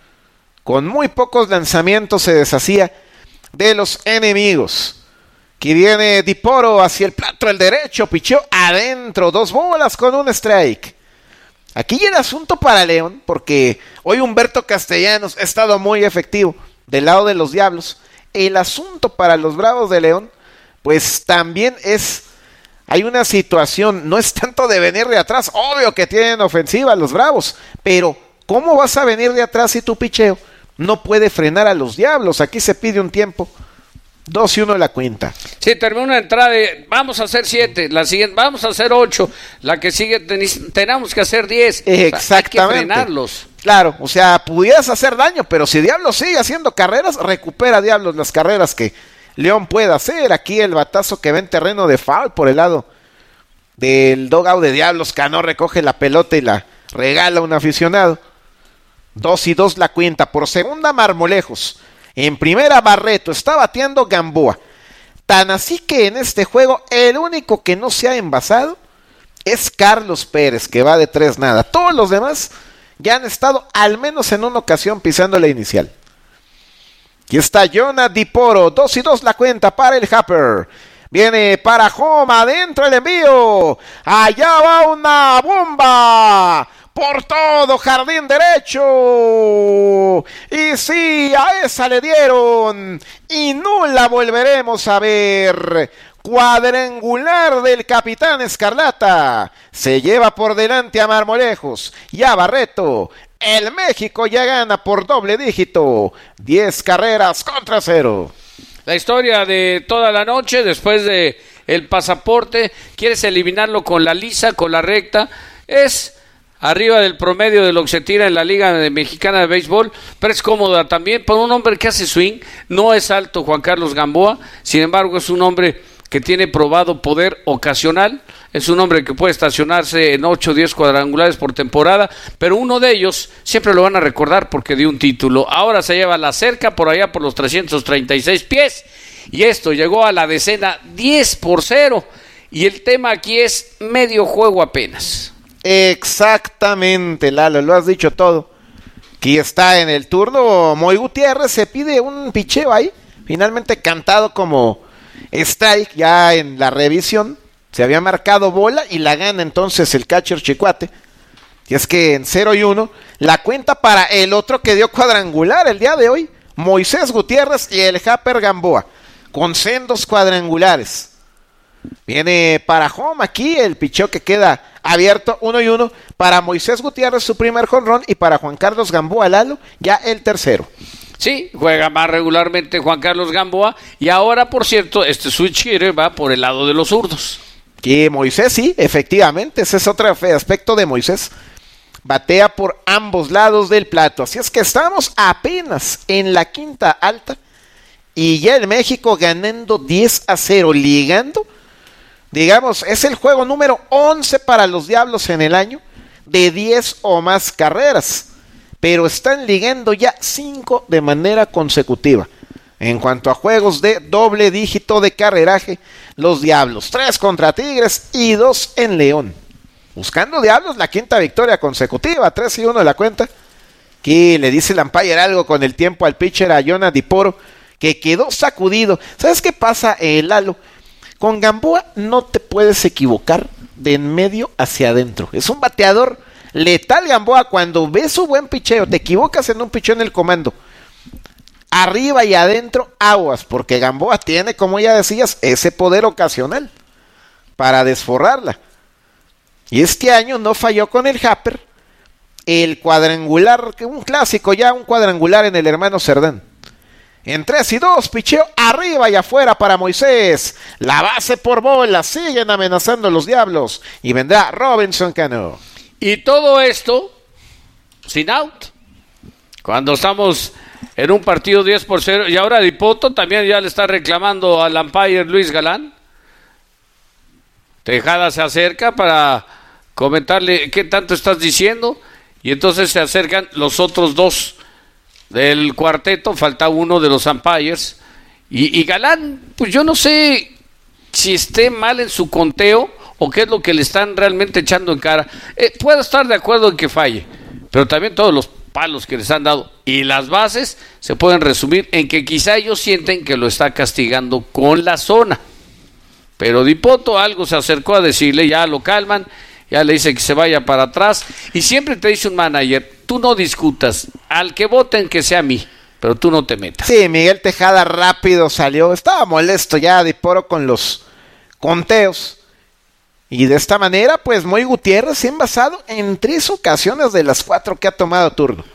Con muy pocos lanzamientos se deshacía de los enemigos. Aquí viene Diporo hacia el plato el derecho, pichó adentro, dos bolas con un strike. Aquí el asunto para León, porque hoy Humberto Castellanos ha estado muy efectivo del lado de los Diablos. El asunto para los Bravos de León, pues también es, hay una situación, no es tanto de venir de atrás, obvio que tienen ofensiva los Bravos, pero ¿cómo vas a venir de atrás si tu picheo no puede frenar a los Diablos? Aquí se pide un tiempo. Dos y uno la cuenta. Sí, terminó una entrada de, vamos a hacer siete, la siguiente, vamos a hacer ocho, la que sigue ten, tenemos que hacer diez. Exactamente. O sea, hay que frenarlos. Claro, o sea, pudieras hacer daño, pero si Diablos sigue haciendo carreras, recupera Diablos las carreras que León pueda hacer. Aquí el batazo que va en terreno de foul por el lado del dugout de Diablos. Cano recoge la pelota y la regala a un aficionado. Dos y dos la cuenta. Por segunda, Marmolejos. En primera, Barreto. Está bateando Gamboa. Tan así que en este juego el único que no se ha envasado es Carlos Pérez, que va de tres nada. Todos los demás ya han estado al menos en una ocasión pisando la inicial. Aquí está Jonah Diporo. Dos y dos la cuenta para el Happer. Viene para home, adentro el envío. Allá va una bomba. Por todo jardín derecho. Y sí, a esa le dieron. Y no la volveremos a ver. Cuadrangular del capitán Escarlata. Se lleva por delante a Marmolejos y a Barreto. El México ya gana por doble dígito. Diez carreras contra cero. La historia de toda la noche, después de el pasaporte, quieres eliminarlo con la lisa, con la recta. Es arriba del promedio de lo que se tira en la Liga Mexicana de Béisbol, pero es cómoda también para un hombre que hace swing. No es alto Juan Carlos Gamboa, sin embargo es un hombre que tiene probado poder ocasional, es un hombre que puede estacionarse en ocho o diez cuadrangulares por temporada, pero uno de ellos siempre lo van a recordar porque dio un título. Ahora se lleva la cerca por allá por los trescientos treinta y seis pies, y esto llegó a la decena diez por cero, y el tema aquí es medio juego apenas. Exactamente, Lalo, lo has dicho todo. Aquí está en el turno Moy Gutiérrez, se pide un picheo ahí, finalmente cantado como strike ya en la revisión. Se había marcado bola y la gana entonces el catcher Chicuate. Y es que en cero y uno la cuenta para el otro que dio cuadrangular el día de hoy, Moisés Gutiérrez y el Happer Gamboa, con sendos cuadrangulares. Viene para home aquí el picheo que queda abierto, uno y uno para Moisés Gutiérrez, su primer jonrón, y para Juan Carlos Gamboa Lalo, ya el tercero. Sí, juega más regularmente Juan Carlos Gamboa, y ahora, por cierto, este switch hitter va por el lado de los zurdos. Y Moisés, sí, efectivamente, ese es otro aspecto de Moisés. Batea por ambos lados del plato, así es que estamos apenas en la quinta alta, y ya el México ganando diez a cero, ligando. Digamos, es el juego número once para los Diablos en el año, de diez o más carreras, pero están ligando ya cinco de manera consecutiva. En cuanto a juegos de doble dígito de carreraje, los Diablos, tres contra Tigres y dos en León. Buscando Diablos la quinta victoria consecutiva, tres y uno de la cuenta. Aquí le dice el umpire algo con el tiempo al pitcher a Jonah Diporo, que quedó sacudido. ¿Sabes qué pasa, eh, Lalo? Con Gamboa no te puedes equivocar de en medio hacia adentro. Es un bateador letal, Gamboa. Cuando ves su buen picheo, te equivocas en un picheo en el comando, arriba y adentro, aguas, porque Gamboa tiene, como ya decías, ese poder ocasional para desforrarla. Y este año no falló con el Happer, el cuadrangular, un clásico ya, un cuadrangular en el hermano Cerdán. En tres y dos, picheo arriba y afuera para Moisés. La base por bola, siguen amenazando los Diablos. Y vendrá Robinson Cano. Y todo esto sin out. Cuando estamos en un partido diez por cero. Y ahora Dipoto también ya le está reclamando al umpire Luis Galán. Tejada se acerca para comentarle qué tanto estás diciendo. Y entonces se acercan los otros dos del cuarteto, falta uno de los umpires, y, y Galán, pues yo no sé si esté mal en su conteo o qué es lo que le están realmente echando en cara. Eh, puedo estar de acuerdo en que falle, pero también todos los palos que les han dado y las bases se pueden resumir en que quizá ellos sienten que lo está castigando con la zona, pero Dipoto algo se acercó a decirle, ya lo calman, ya le dice que se vaya para atrás, y siempre te dice un manager, tú no discutas, al que voten que sea a mí, pero tú no te metas. Sí, Miguel Tejada rápido salió, estaba molesto ya Diporo con los conteos, y de esta manera, pues Moy Gutiérrez se ha envasado en tres ocasiones de las cuatro que ha tomado turno.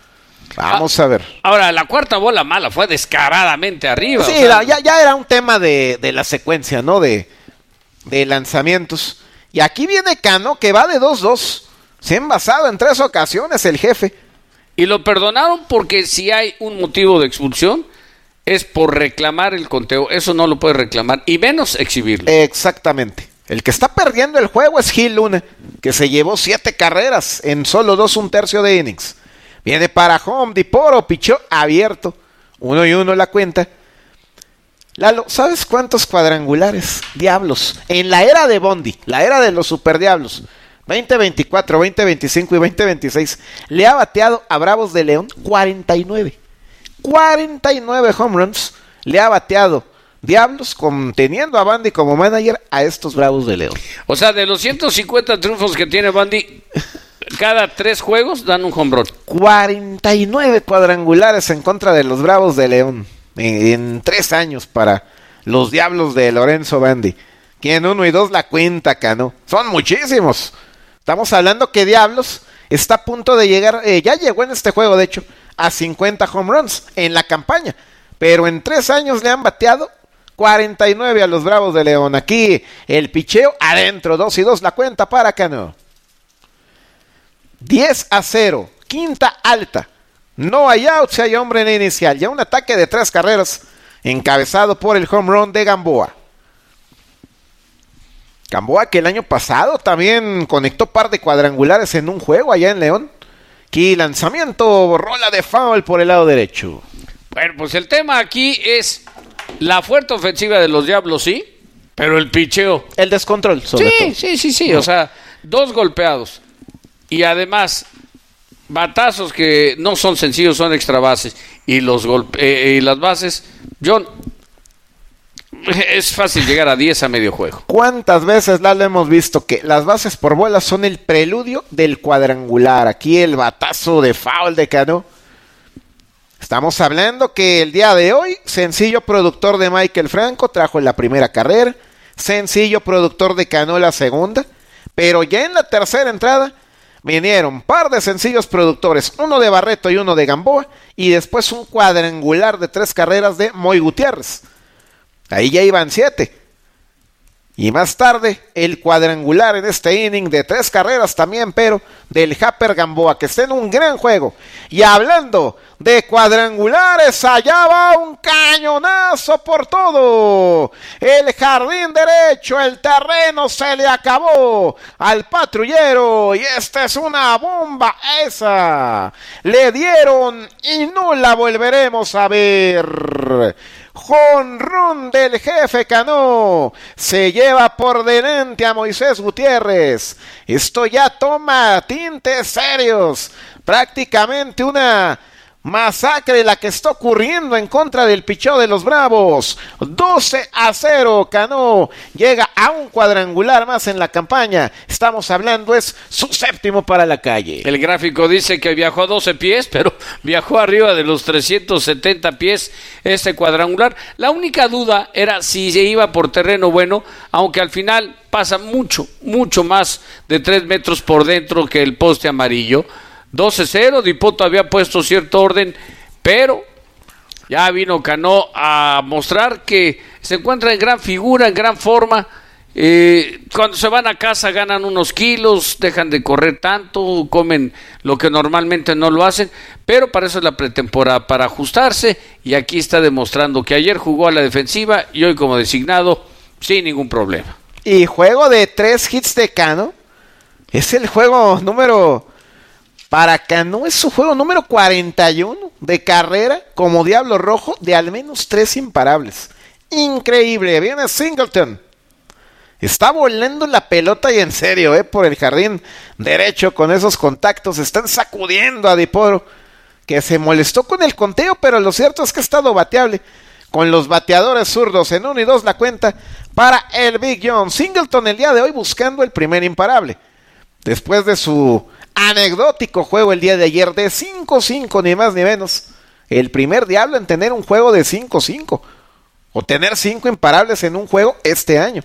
Vamos a ver. Ahora, la cuarta bola mala fue descaradamente arriba. Sí, o sea, la, ya, ya era un tema de, de la secuencia, ¿no? De, de lanzamientos. Y aquí viene Cano, que va de dos dos. Se ha envasado en tres ocasiones el jefe. Y lo perdonaron porque si hay un motivo de expulsión, es por reclamar el conteo. Eso no lo puede reclamar, y menos exhibirlo. Exactamente. El que está perdiendo el juego es Gil Luna, que se llevó siete carreras en solo dos un tercio de innings. Viene para home, Diporo, pichó abierto. Uno y uno la cuenta. Lalo, ¿sabes cuántos cuadrangulares, Diablos, en la era de Bondi, la era de los Super Diablos, veinte veinticuatro, veinte veinticinco y veinte veintiséis, le ha bateado a Bravos de León? cuarenta y nueve. cuarenta y nueve home runs le ha bateado Diablos, con, teniendo a Bandy como manager, a estos Bravos de León. O sea, de los ciento cincuenta triunfos que tiene Bandy, cada tres juegos dan un home run. cuarenta y nueve cuadrangulares en contra de los Bravos de León. En, en tres años para los Diablos de Lorenzo Bandy. Que en uno y dos la cuenta, Cano. Son muchísimos. Estamos hablando que Diablos está a punto de llegar, eh, ya llegó en este juego, de hecho, a cincuenta home runs en la campaña. Pero en tres años le han bateado cuarenta y nueve a los Bravos de León. Aquí el picheo adentro, dos y dos la cuenta para Cano. diez a cero, quinta alta. No hay out si hay hombre en inicial. Ya un ataque de tres carreras encabezado por el home run de Gamboa. Gamboa que el año pasado también conectó par de cuadrangulares en un juego allá en León. Aquí lanzamiento, rola de foul por el lado derecho. Bueno, pues el tema aquí es la fuerte ofensiva de los Diablos, sí, pero el picheo. El descontrol, sobre sí, todo. Sí, sí, sí, no. O sea, dos golpeados. Y además, batazos que no son sencillos, son extra bases. Y los golpe eh, y las bases, John, es fácil llegar a diez a medio juego. ¿Cuántas veces la hemos visto que las bases por bolas son el preludio del cuadrangular? Aquí el batazo de foul de Cano. Estamos hablando que el día de hoy, sencillo productor de Michael Franco trajo la primera carrera, sencillo productor de Cano la segunda, pero ya en la tercera entrada vinieron par de sencillos productores, uno de Barreto y uno de Gamboa, y después un cuadrangular de tres carreras de Moy Gutiérrez. Ahí ya iban siete. Y más tarde, el cuadrangular en este inning de tres carreras también, pero del Happer Gamboa, que está en un gran juego. Y hablando de cuadrangulares, allá va un cañonazo por todo. El jardín derecho, el terreno se le acabó al patrullero. Y esta es una bomba esa. Le dieron y no la volveremos a ver. Jonrón del jefe Cano, se lleva por delante a Moisés Gutiérrez. Esto ya toma tintes serios, prácticamente una masacre la que está ocurriendo en contra del picheo de los Bravos. doce a cero. Cano llega a un cuadrangular más en la campaña. Estamos hablando, es su séptimo para la calle. El gráfico dice que viajó a doce pies, pero viajó arriba de los trescientos setenta pies este cuadrangular. La única duda era si se iba por terreno bueno, aunque al final pasa mucho, mucho más de tres metros por dentro que el poste amarillo. doce cero, Dipoto había puesto cierto orden, pero ya vino Cano a mostrar que se encuentra en gran figura, en gran forma. Eh, cuando se van a casa ganan unos kilos, dejan de correr tanto, comen lo que normalmente no lo hacen, pero para eso es la pretemporada, para ajustarse, y aquí está demostrando que ayer jugó a la defensiva y hoy como designado sin ningún problema. Y juego de tres hits de Cano, es el juego número... Para Cano es su juego número cuarenta y uno de carrera como Diablo Rojo, de al menos tres imparables. Increíble, viene Singleton. Está volando la pelota y en serio, eh, por el jardín derecho con esos contactos. Están sacudiendo a Dipoto, que se molestó con el conteo, pero lo cierto es que ha estado bateable. Con los bateadores zurdos en uno y dos la cuenta para el Big John. Singleton el día de hoy buscando el primer imparable. Después de su anecdótico juego el día de ayer de cinco cinco, ni más ni menos. El primer Diablo en tener un juego de cinco cinco. O tener cinco imparables en un juego este año.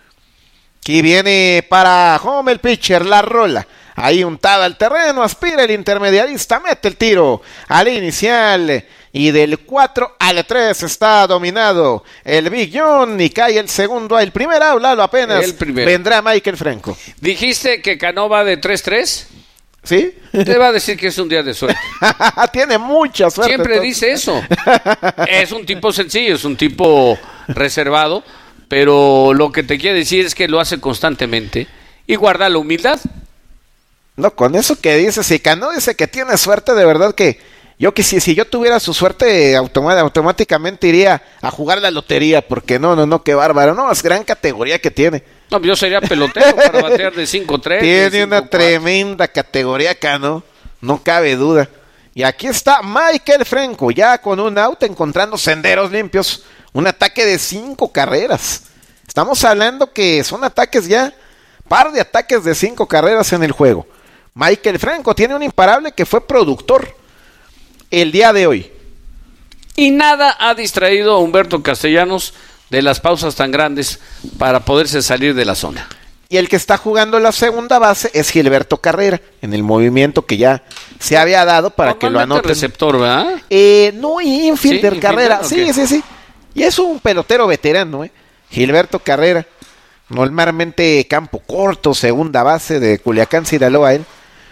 Aquí viene para home el pitcher, la rola. Ahí untada al terreno, aspira el intermediarista, mete el tiro al inicial. Y del cuatro al tres está dominado el Big John y cae el segundo. El primer out, Lalo, apenas el vendrá Michael Franco. ¿Dijiste que Cano va de tres tres? ¿Sí? Te va a decir que es un día de suerte. Tiene mucha suerte. Siempre entonces. dice eso. Es un tipo sencillo, es un tipo reservado, pero lo que te quiere decir es que lo hace constantemente y guarda la humildad. No, con eso que dice, si Cano dice que tiene suerte, de verdad que yo que si, si yo tuviera su suerte, automa- automáticamente iría a jugar la lotería, porque no, no, no, qué bárbaro, no, es gran categoría que tiene. No, yo sería pelotero para batear de cinco tres. Tiene una tremenda categoría acá, ¿no? No cabe duda. Y aquí está Michael Franco, ya con un out, encontrando senderos limpios. Un ataque de cinco carreras. Estamos hablando que son ataques ya, par de ataques de cinco carreras en el juego. Michael Franco tiene un imparable que fue productor el día de hoy. Y nada ha distraído a Humberto Castellanos de las pausas tan grandes para poderse salir de la zona. Y el que está jugando la segunda base es Gilberto Carrera, en el movimiento que ya se había dado para que lo anoten. Receptor, ¿verdad? Eh, no, infielder ¿Sí? Carrera, ¿Infielder? sí, Okay. sí, sí. Y es un pelotero veterano, ¿eh? Gilberto Carrera, normalmente campo corto, segunda base de Culiacán, Sinaloa, él.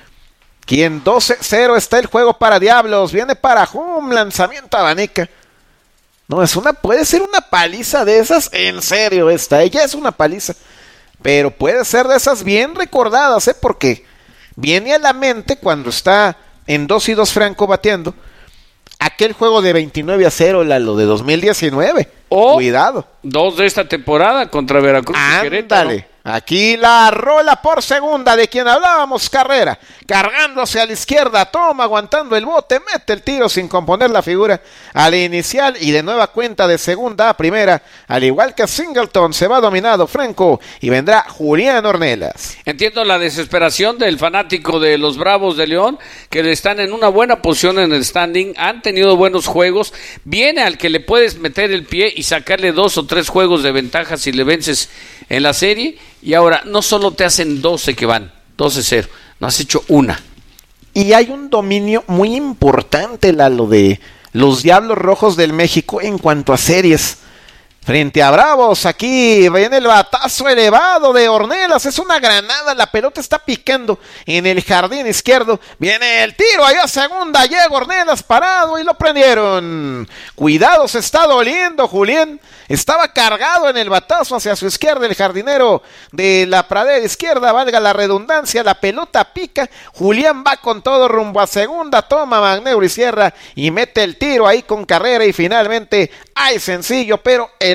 Quien doce cero está el juego para Diablos, viene para home, lanzamiento abanica. No, es una, puede ser una paliza de esas, en serio esta, ella es una paliza. Pero puede ser de esas bien recordadas, ¿eh? Porque viene a la mente cuando está en dos y dos Franco bateando aquel juego de veintinueve a cero, Lalo, de dos mil diecinueve. O cuidado. Dos de esta temporada contra Veracruz y Querétaro. Ándale. Aquí la rola por segunda de quien hablábamos, Carrera, cargándose a la izquierda, toma, aguantando el bote, mete el tiro sin componer la figura al inicial y de nueva cuenta de segunda a primera, al igual que Singleton, se va dominado Franco y vendrá Julián Ornelas. Entiendo la desesperación del fanático de los Bravos de León, que están en una buena posición en el standing, han tenido buenos juegos, viene al que le puedes meter el pie y sacarle dos o tres juegos de ventaja si le vences en la serie. Y ahora, no solo te hacen doce que van, doce cero, no has hecho una. Y hay un dominio muy importante, Lalo, de los Diablos Rojos del México en cuanto a series. Frente a Bravos, aquí viene el batazo elevado de Ornelas, es una granada, la pelota está picando en el jardín izquierdo, viene el tiro, allá a segunda, llega Ornelas parado y lo prendieron. Cuidado, se está doliendo Julián, estaba cargado en el batazo hacia su izquierda el jardinero de la pradera izquierda, valga la redundancia, la pelota pica, Julián va con todo rumbo a segunda, toma Magneuro y cierra y mete el tiro ahí con Carrera y finalmente hay sencillo, pero el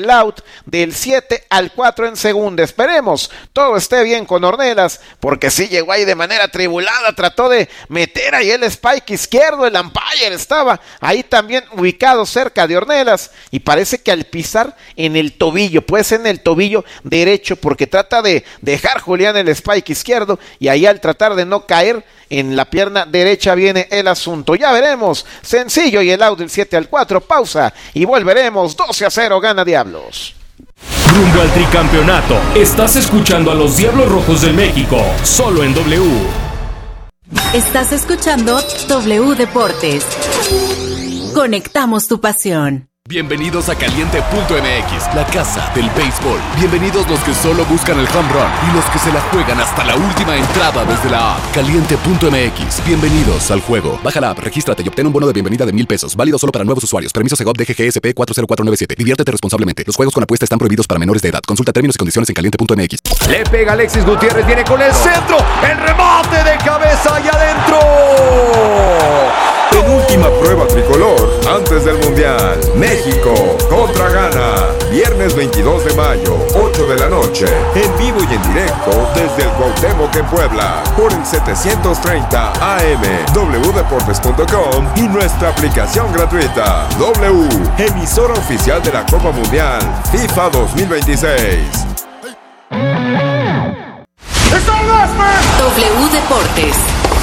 el out del siete al cuatro en segunda. Esperemos todo esté bien con Ornelas, porque sí llegó ahí de manera tribulada, trató de meter ahí el spike izquierdo, el umpire estaba ahí también ubicado cerca de Ornelas, y parece que al pisar en el tobillo, pues en el tobillo derecho, porque trata de dejar Julián el spike izquierdo, y ahí al tratar de no caer en la pierna derecha viene el asunto. Ya veremos, sencillo, y el out del siete al cuatro, pausa y volveremos. Doce a cero gana Diablos. Rumbo al tricampeonato, estás escuchando a los Diablos Rojos del México, solo en W. Estás escuchando W Deportes. Conectamos tu pasión. Bienvenidos a Caliente punto M X, la casa del béisbol. Bienvenidos los que solo buscan el home run y los que se la juegan hasta la última entrada desde la app. Caliente punto M X, bienvenidos al juego. Baja la app, regístrate y obtén un bono de bienvenida de mil pesos. Válido solo para nuevos usuarios. Permiso Segov D G G S P cuatro cero cuatro nueve siete. Diviértete responsablemente. Los juegos con apuesta están prohibidos para menores de edad. Consulta términos y condiciones en Caliente punto M X. Le pega Alexis Gutiérrez, viene con el centro. El remate de cabeza y adentro. Penúltima prueba tricolor antes del Mundial. México contra Ghana. Viernes veintidós de mayo, ocho de la noche. En vivo y en directo desde el Cuauhtémoc en Puebla. Por el setecientos treinta A M, w deportes punto com y nuestra aplicación gratuita. W, emisora oficial de la Copa Mundial FIFA dos mil veintiséis. W Deportes.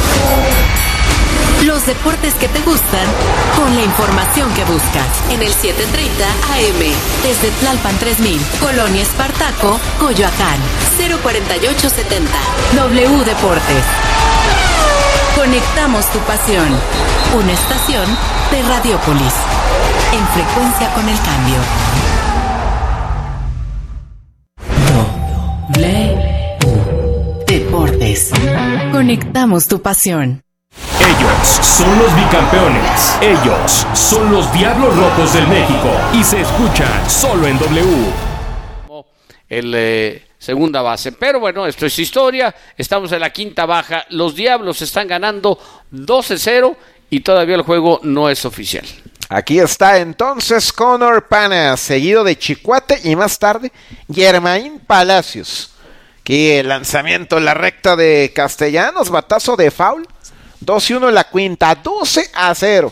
Los deportes que te gustan, con la información que buscas. En el setecientos treinta A M, desde Tlalpan tres mil, Colonia Espartaco, Coyoacán, cero cuarenta y ocho setenta. W Deportes. Conectamos tu pasión. Una estación de Radiopolis. En frecuencia con el cambio. W Deportes. Conectamos tu pasión. Ellos son los bicampeones. Ellos son los Diablos Rojos del México. Y se escuchan solo en W. El eh, segunda base. Pero bueno, esto es historia. Estamos en la quinta baja. Los Diablos están ganando doce cero y todavía el juego no es oficial. Aquí está entonces Connor Panas, seguido de Chicuate y más tarde Germain Palacios. Que el lanzamiento en la recta de Castellanos, batazo de foul. dos y uno en la quinta, doce a cero.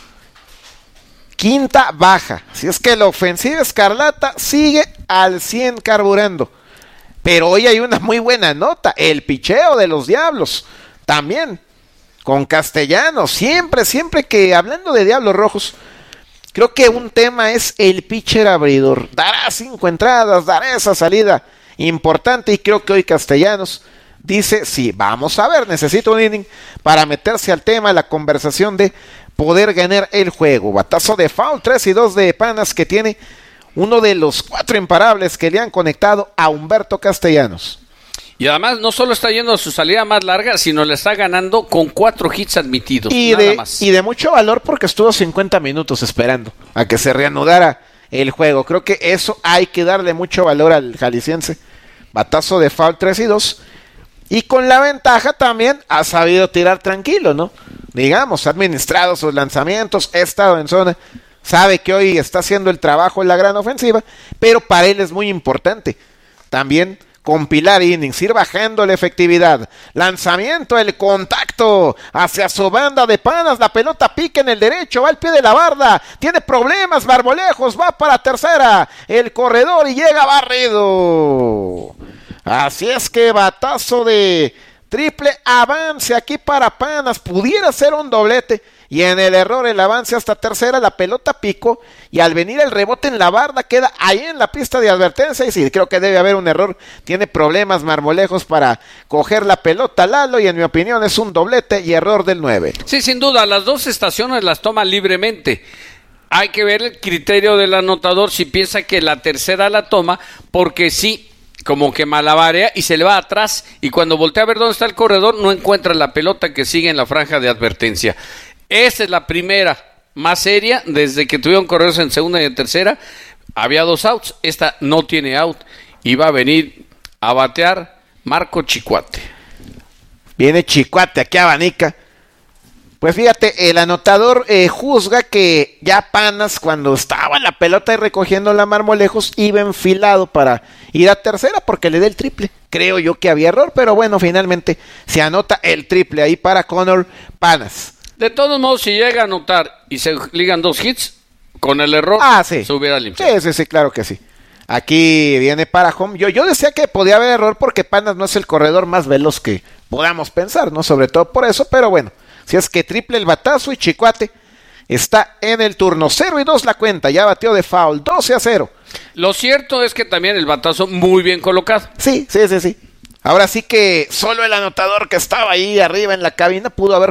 Quinta baja. Si es que la ofensiva escarlata sigue al cien carburando. Pero hoy hay una muy buena nota. El picheo de los Diablos. También. Con Castellanos. Siempre, siempre que hablando de Diablos Rojos. Creo que un tema es el pitcher abridor. Dará cinco entradas. Dará esa salida importante. Y creo que hoy Castellanos dice, sí, vamos a ver, necesito un inning para meterse al tema, la conversación de poder ganar el juego. Batazo de foul, tres y dos de Panas, que tiene uno de los cuatro imparables que le han conectado a Humberto Castellanos. Y además no solo está yendo a su salida más larga, sino le está ganando con cuatro hits admitidos. Y, nada de, más. y de mucho valor porque estuvo cincuenta minutos esperando a que se reanudara el juego. Creo que eso hay que darle mucho valor al jalisciense. Batazo de foul, tres y dos. Y con la ventaja también ha sabido tirar tranquilo, ¿no? Digamos, ha administrado sus lanzamientos, ha estado en zona, sabe que hoy está haciendo el trabajo en la gran ofensiva, pero para él es muy importante también compilar innings, ir bajando la efectividad. Lanzamiento, el contacto hacia su banda de Panas, la pelota pica en el derecho, va al pie de la barda, tiene problemas, Marmolejos, va para tercera, el corredor y llega barrido. Así es que batazo de triple avance aquí para Panas, pudiera ser un doblete, y en el error el avance hasta tercera, la pelota picó, y al venir el rebote en la barda queda ahí en la pista de advertencia, y sí, creo que debe haber un error, tiene problemas Marmolejos para coger la pelota Lalo, y en mi opinión es un doblete y error del nueve. Sí, sin duda, las dos estaciones las toma libremente. Hay que ver el criterio del anotador si piensa que la tercera la toma, porque sí, como que malabarea y se le va atrás, y cuando voltea a ver dónde está el corredor no encuentra la pelota que sigue en la franja de advertencia. Esa es la primera más seria desde que tuvieron corredores en segunda y en tercera. Había dos outs, esta no tiene out y va a venir a batear Marco Chicuate. Viene Chicuate aquí a abanica. Pues fíjate, el anotador eh, juzga que ya Panas, cuando estaba la pelota y recogiendo la Marmolejos, iba enfilado para ir a tercera porque le dé el triple. Creo yo que había error, pero bueno, finalmente se anota el triple ahí para Connor Panas. De todos modos, si llega a anotar y se ligan dos hits, con el error ah, sí. se hubiera limpiado. Sí, sí, sí, claro que sí. Aquí viene para home. Yo, yo decía que podía haber error porque Panas no es el corredor más veloz que podamos pensar, ¿no? Sobre todo por eso, pero bueno. Si es que triple el batazo y Chicoate está en el turno. cero y dos la cuenta, ya bateó de foul, doce a cero. Lo cierto es que también el batazo muy bien colocado. Sí, sí, sí, sí. Ahora sí que solo el anotador que estaba ahí arriba en la cabina pudo haber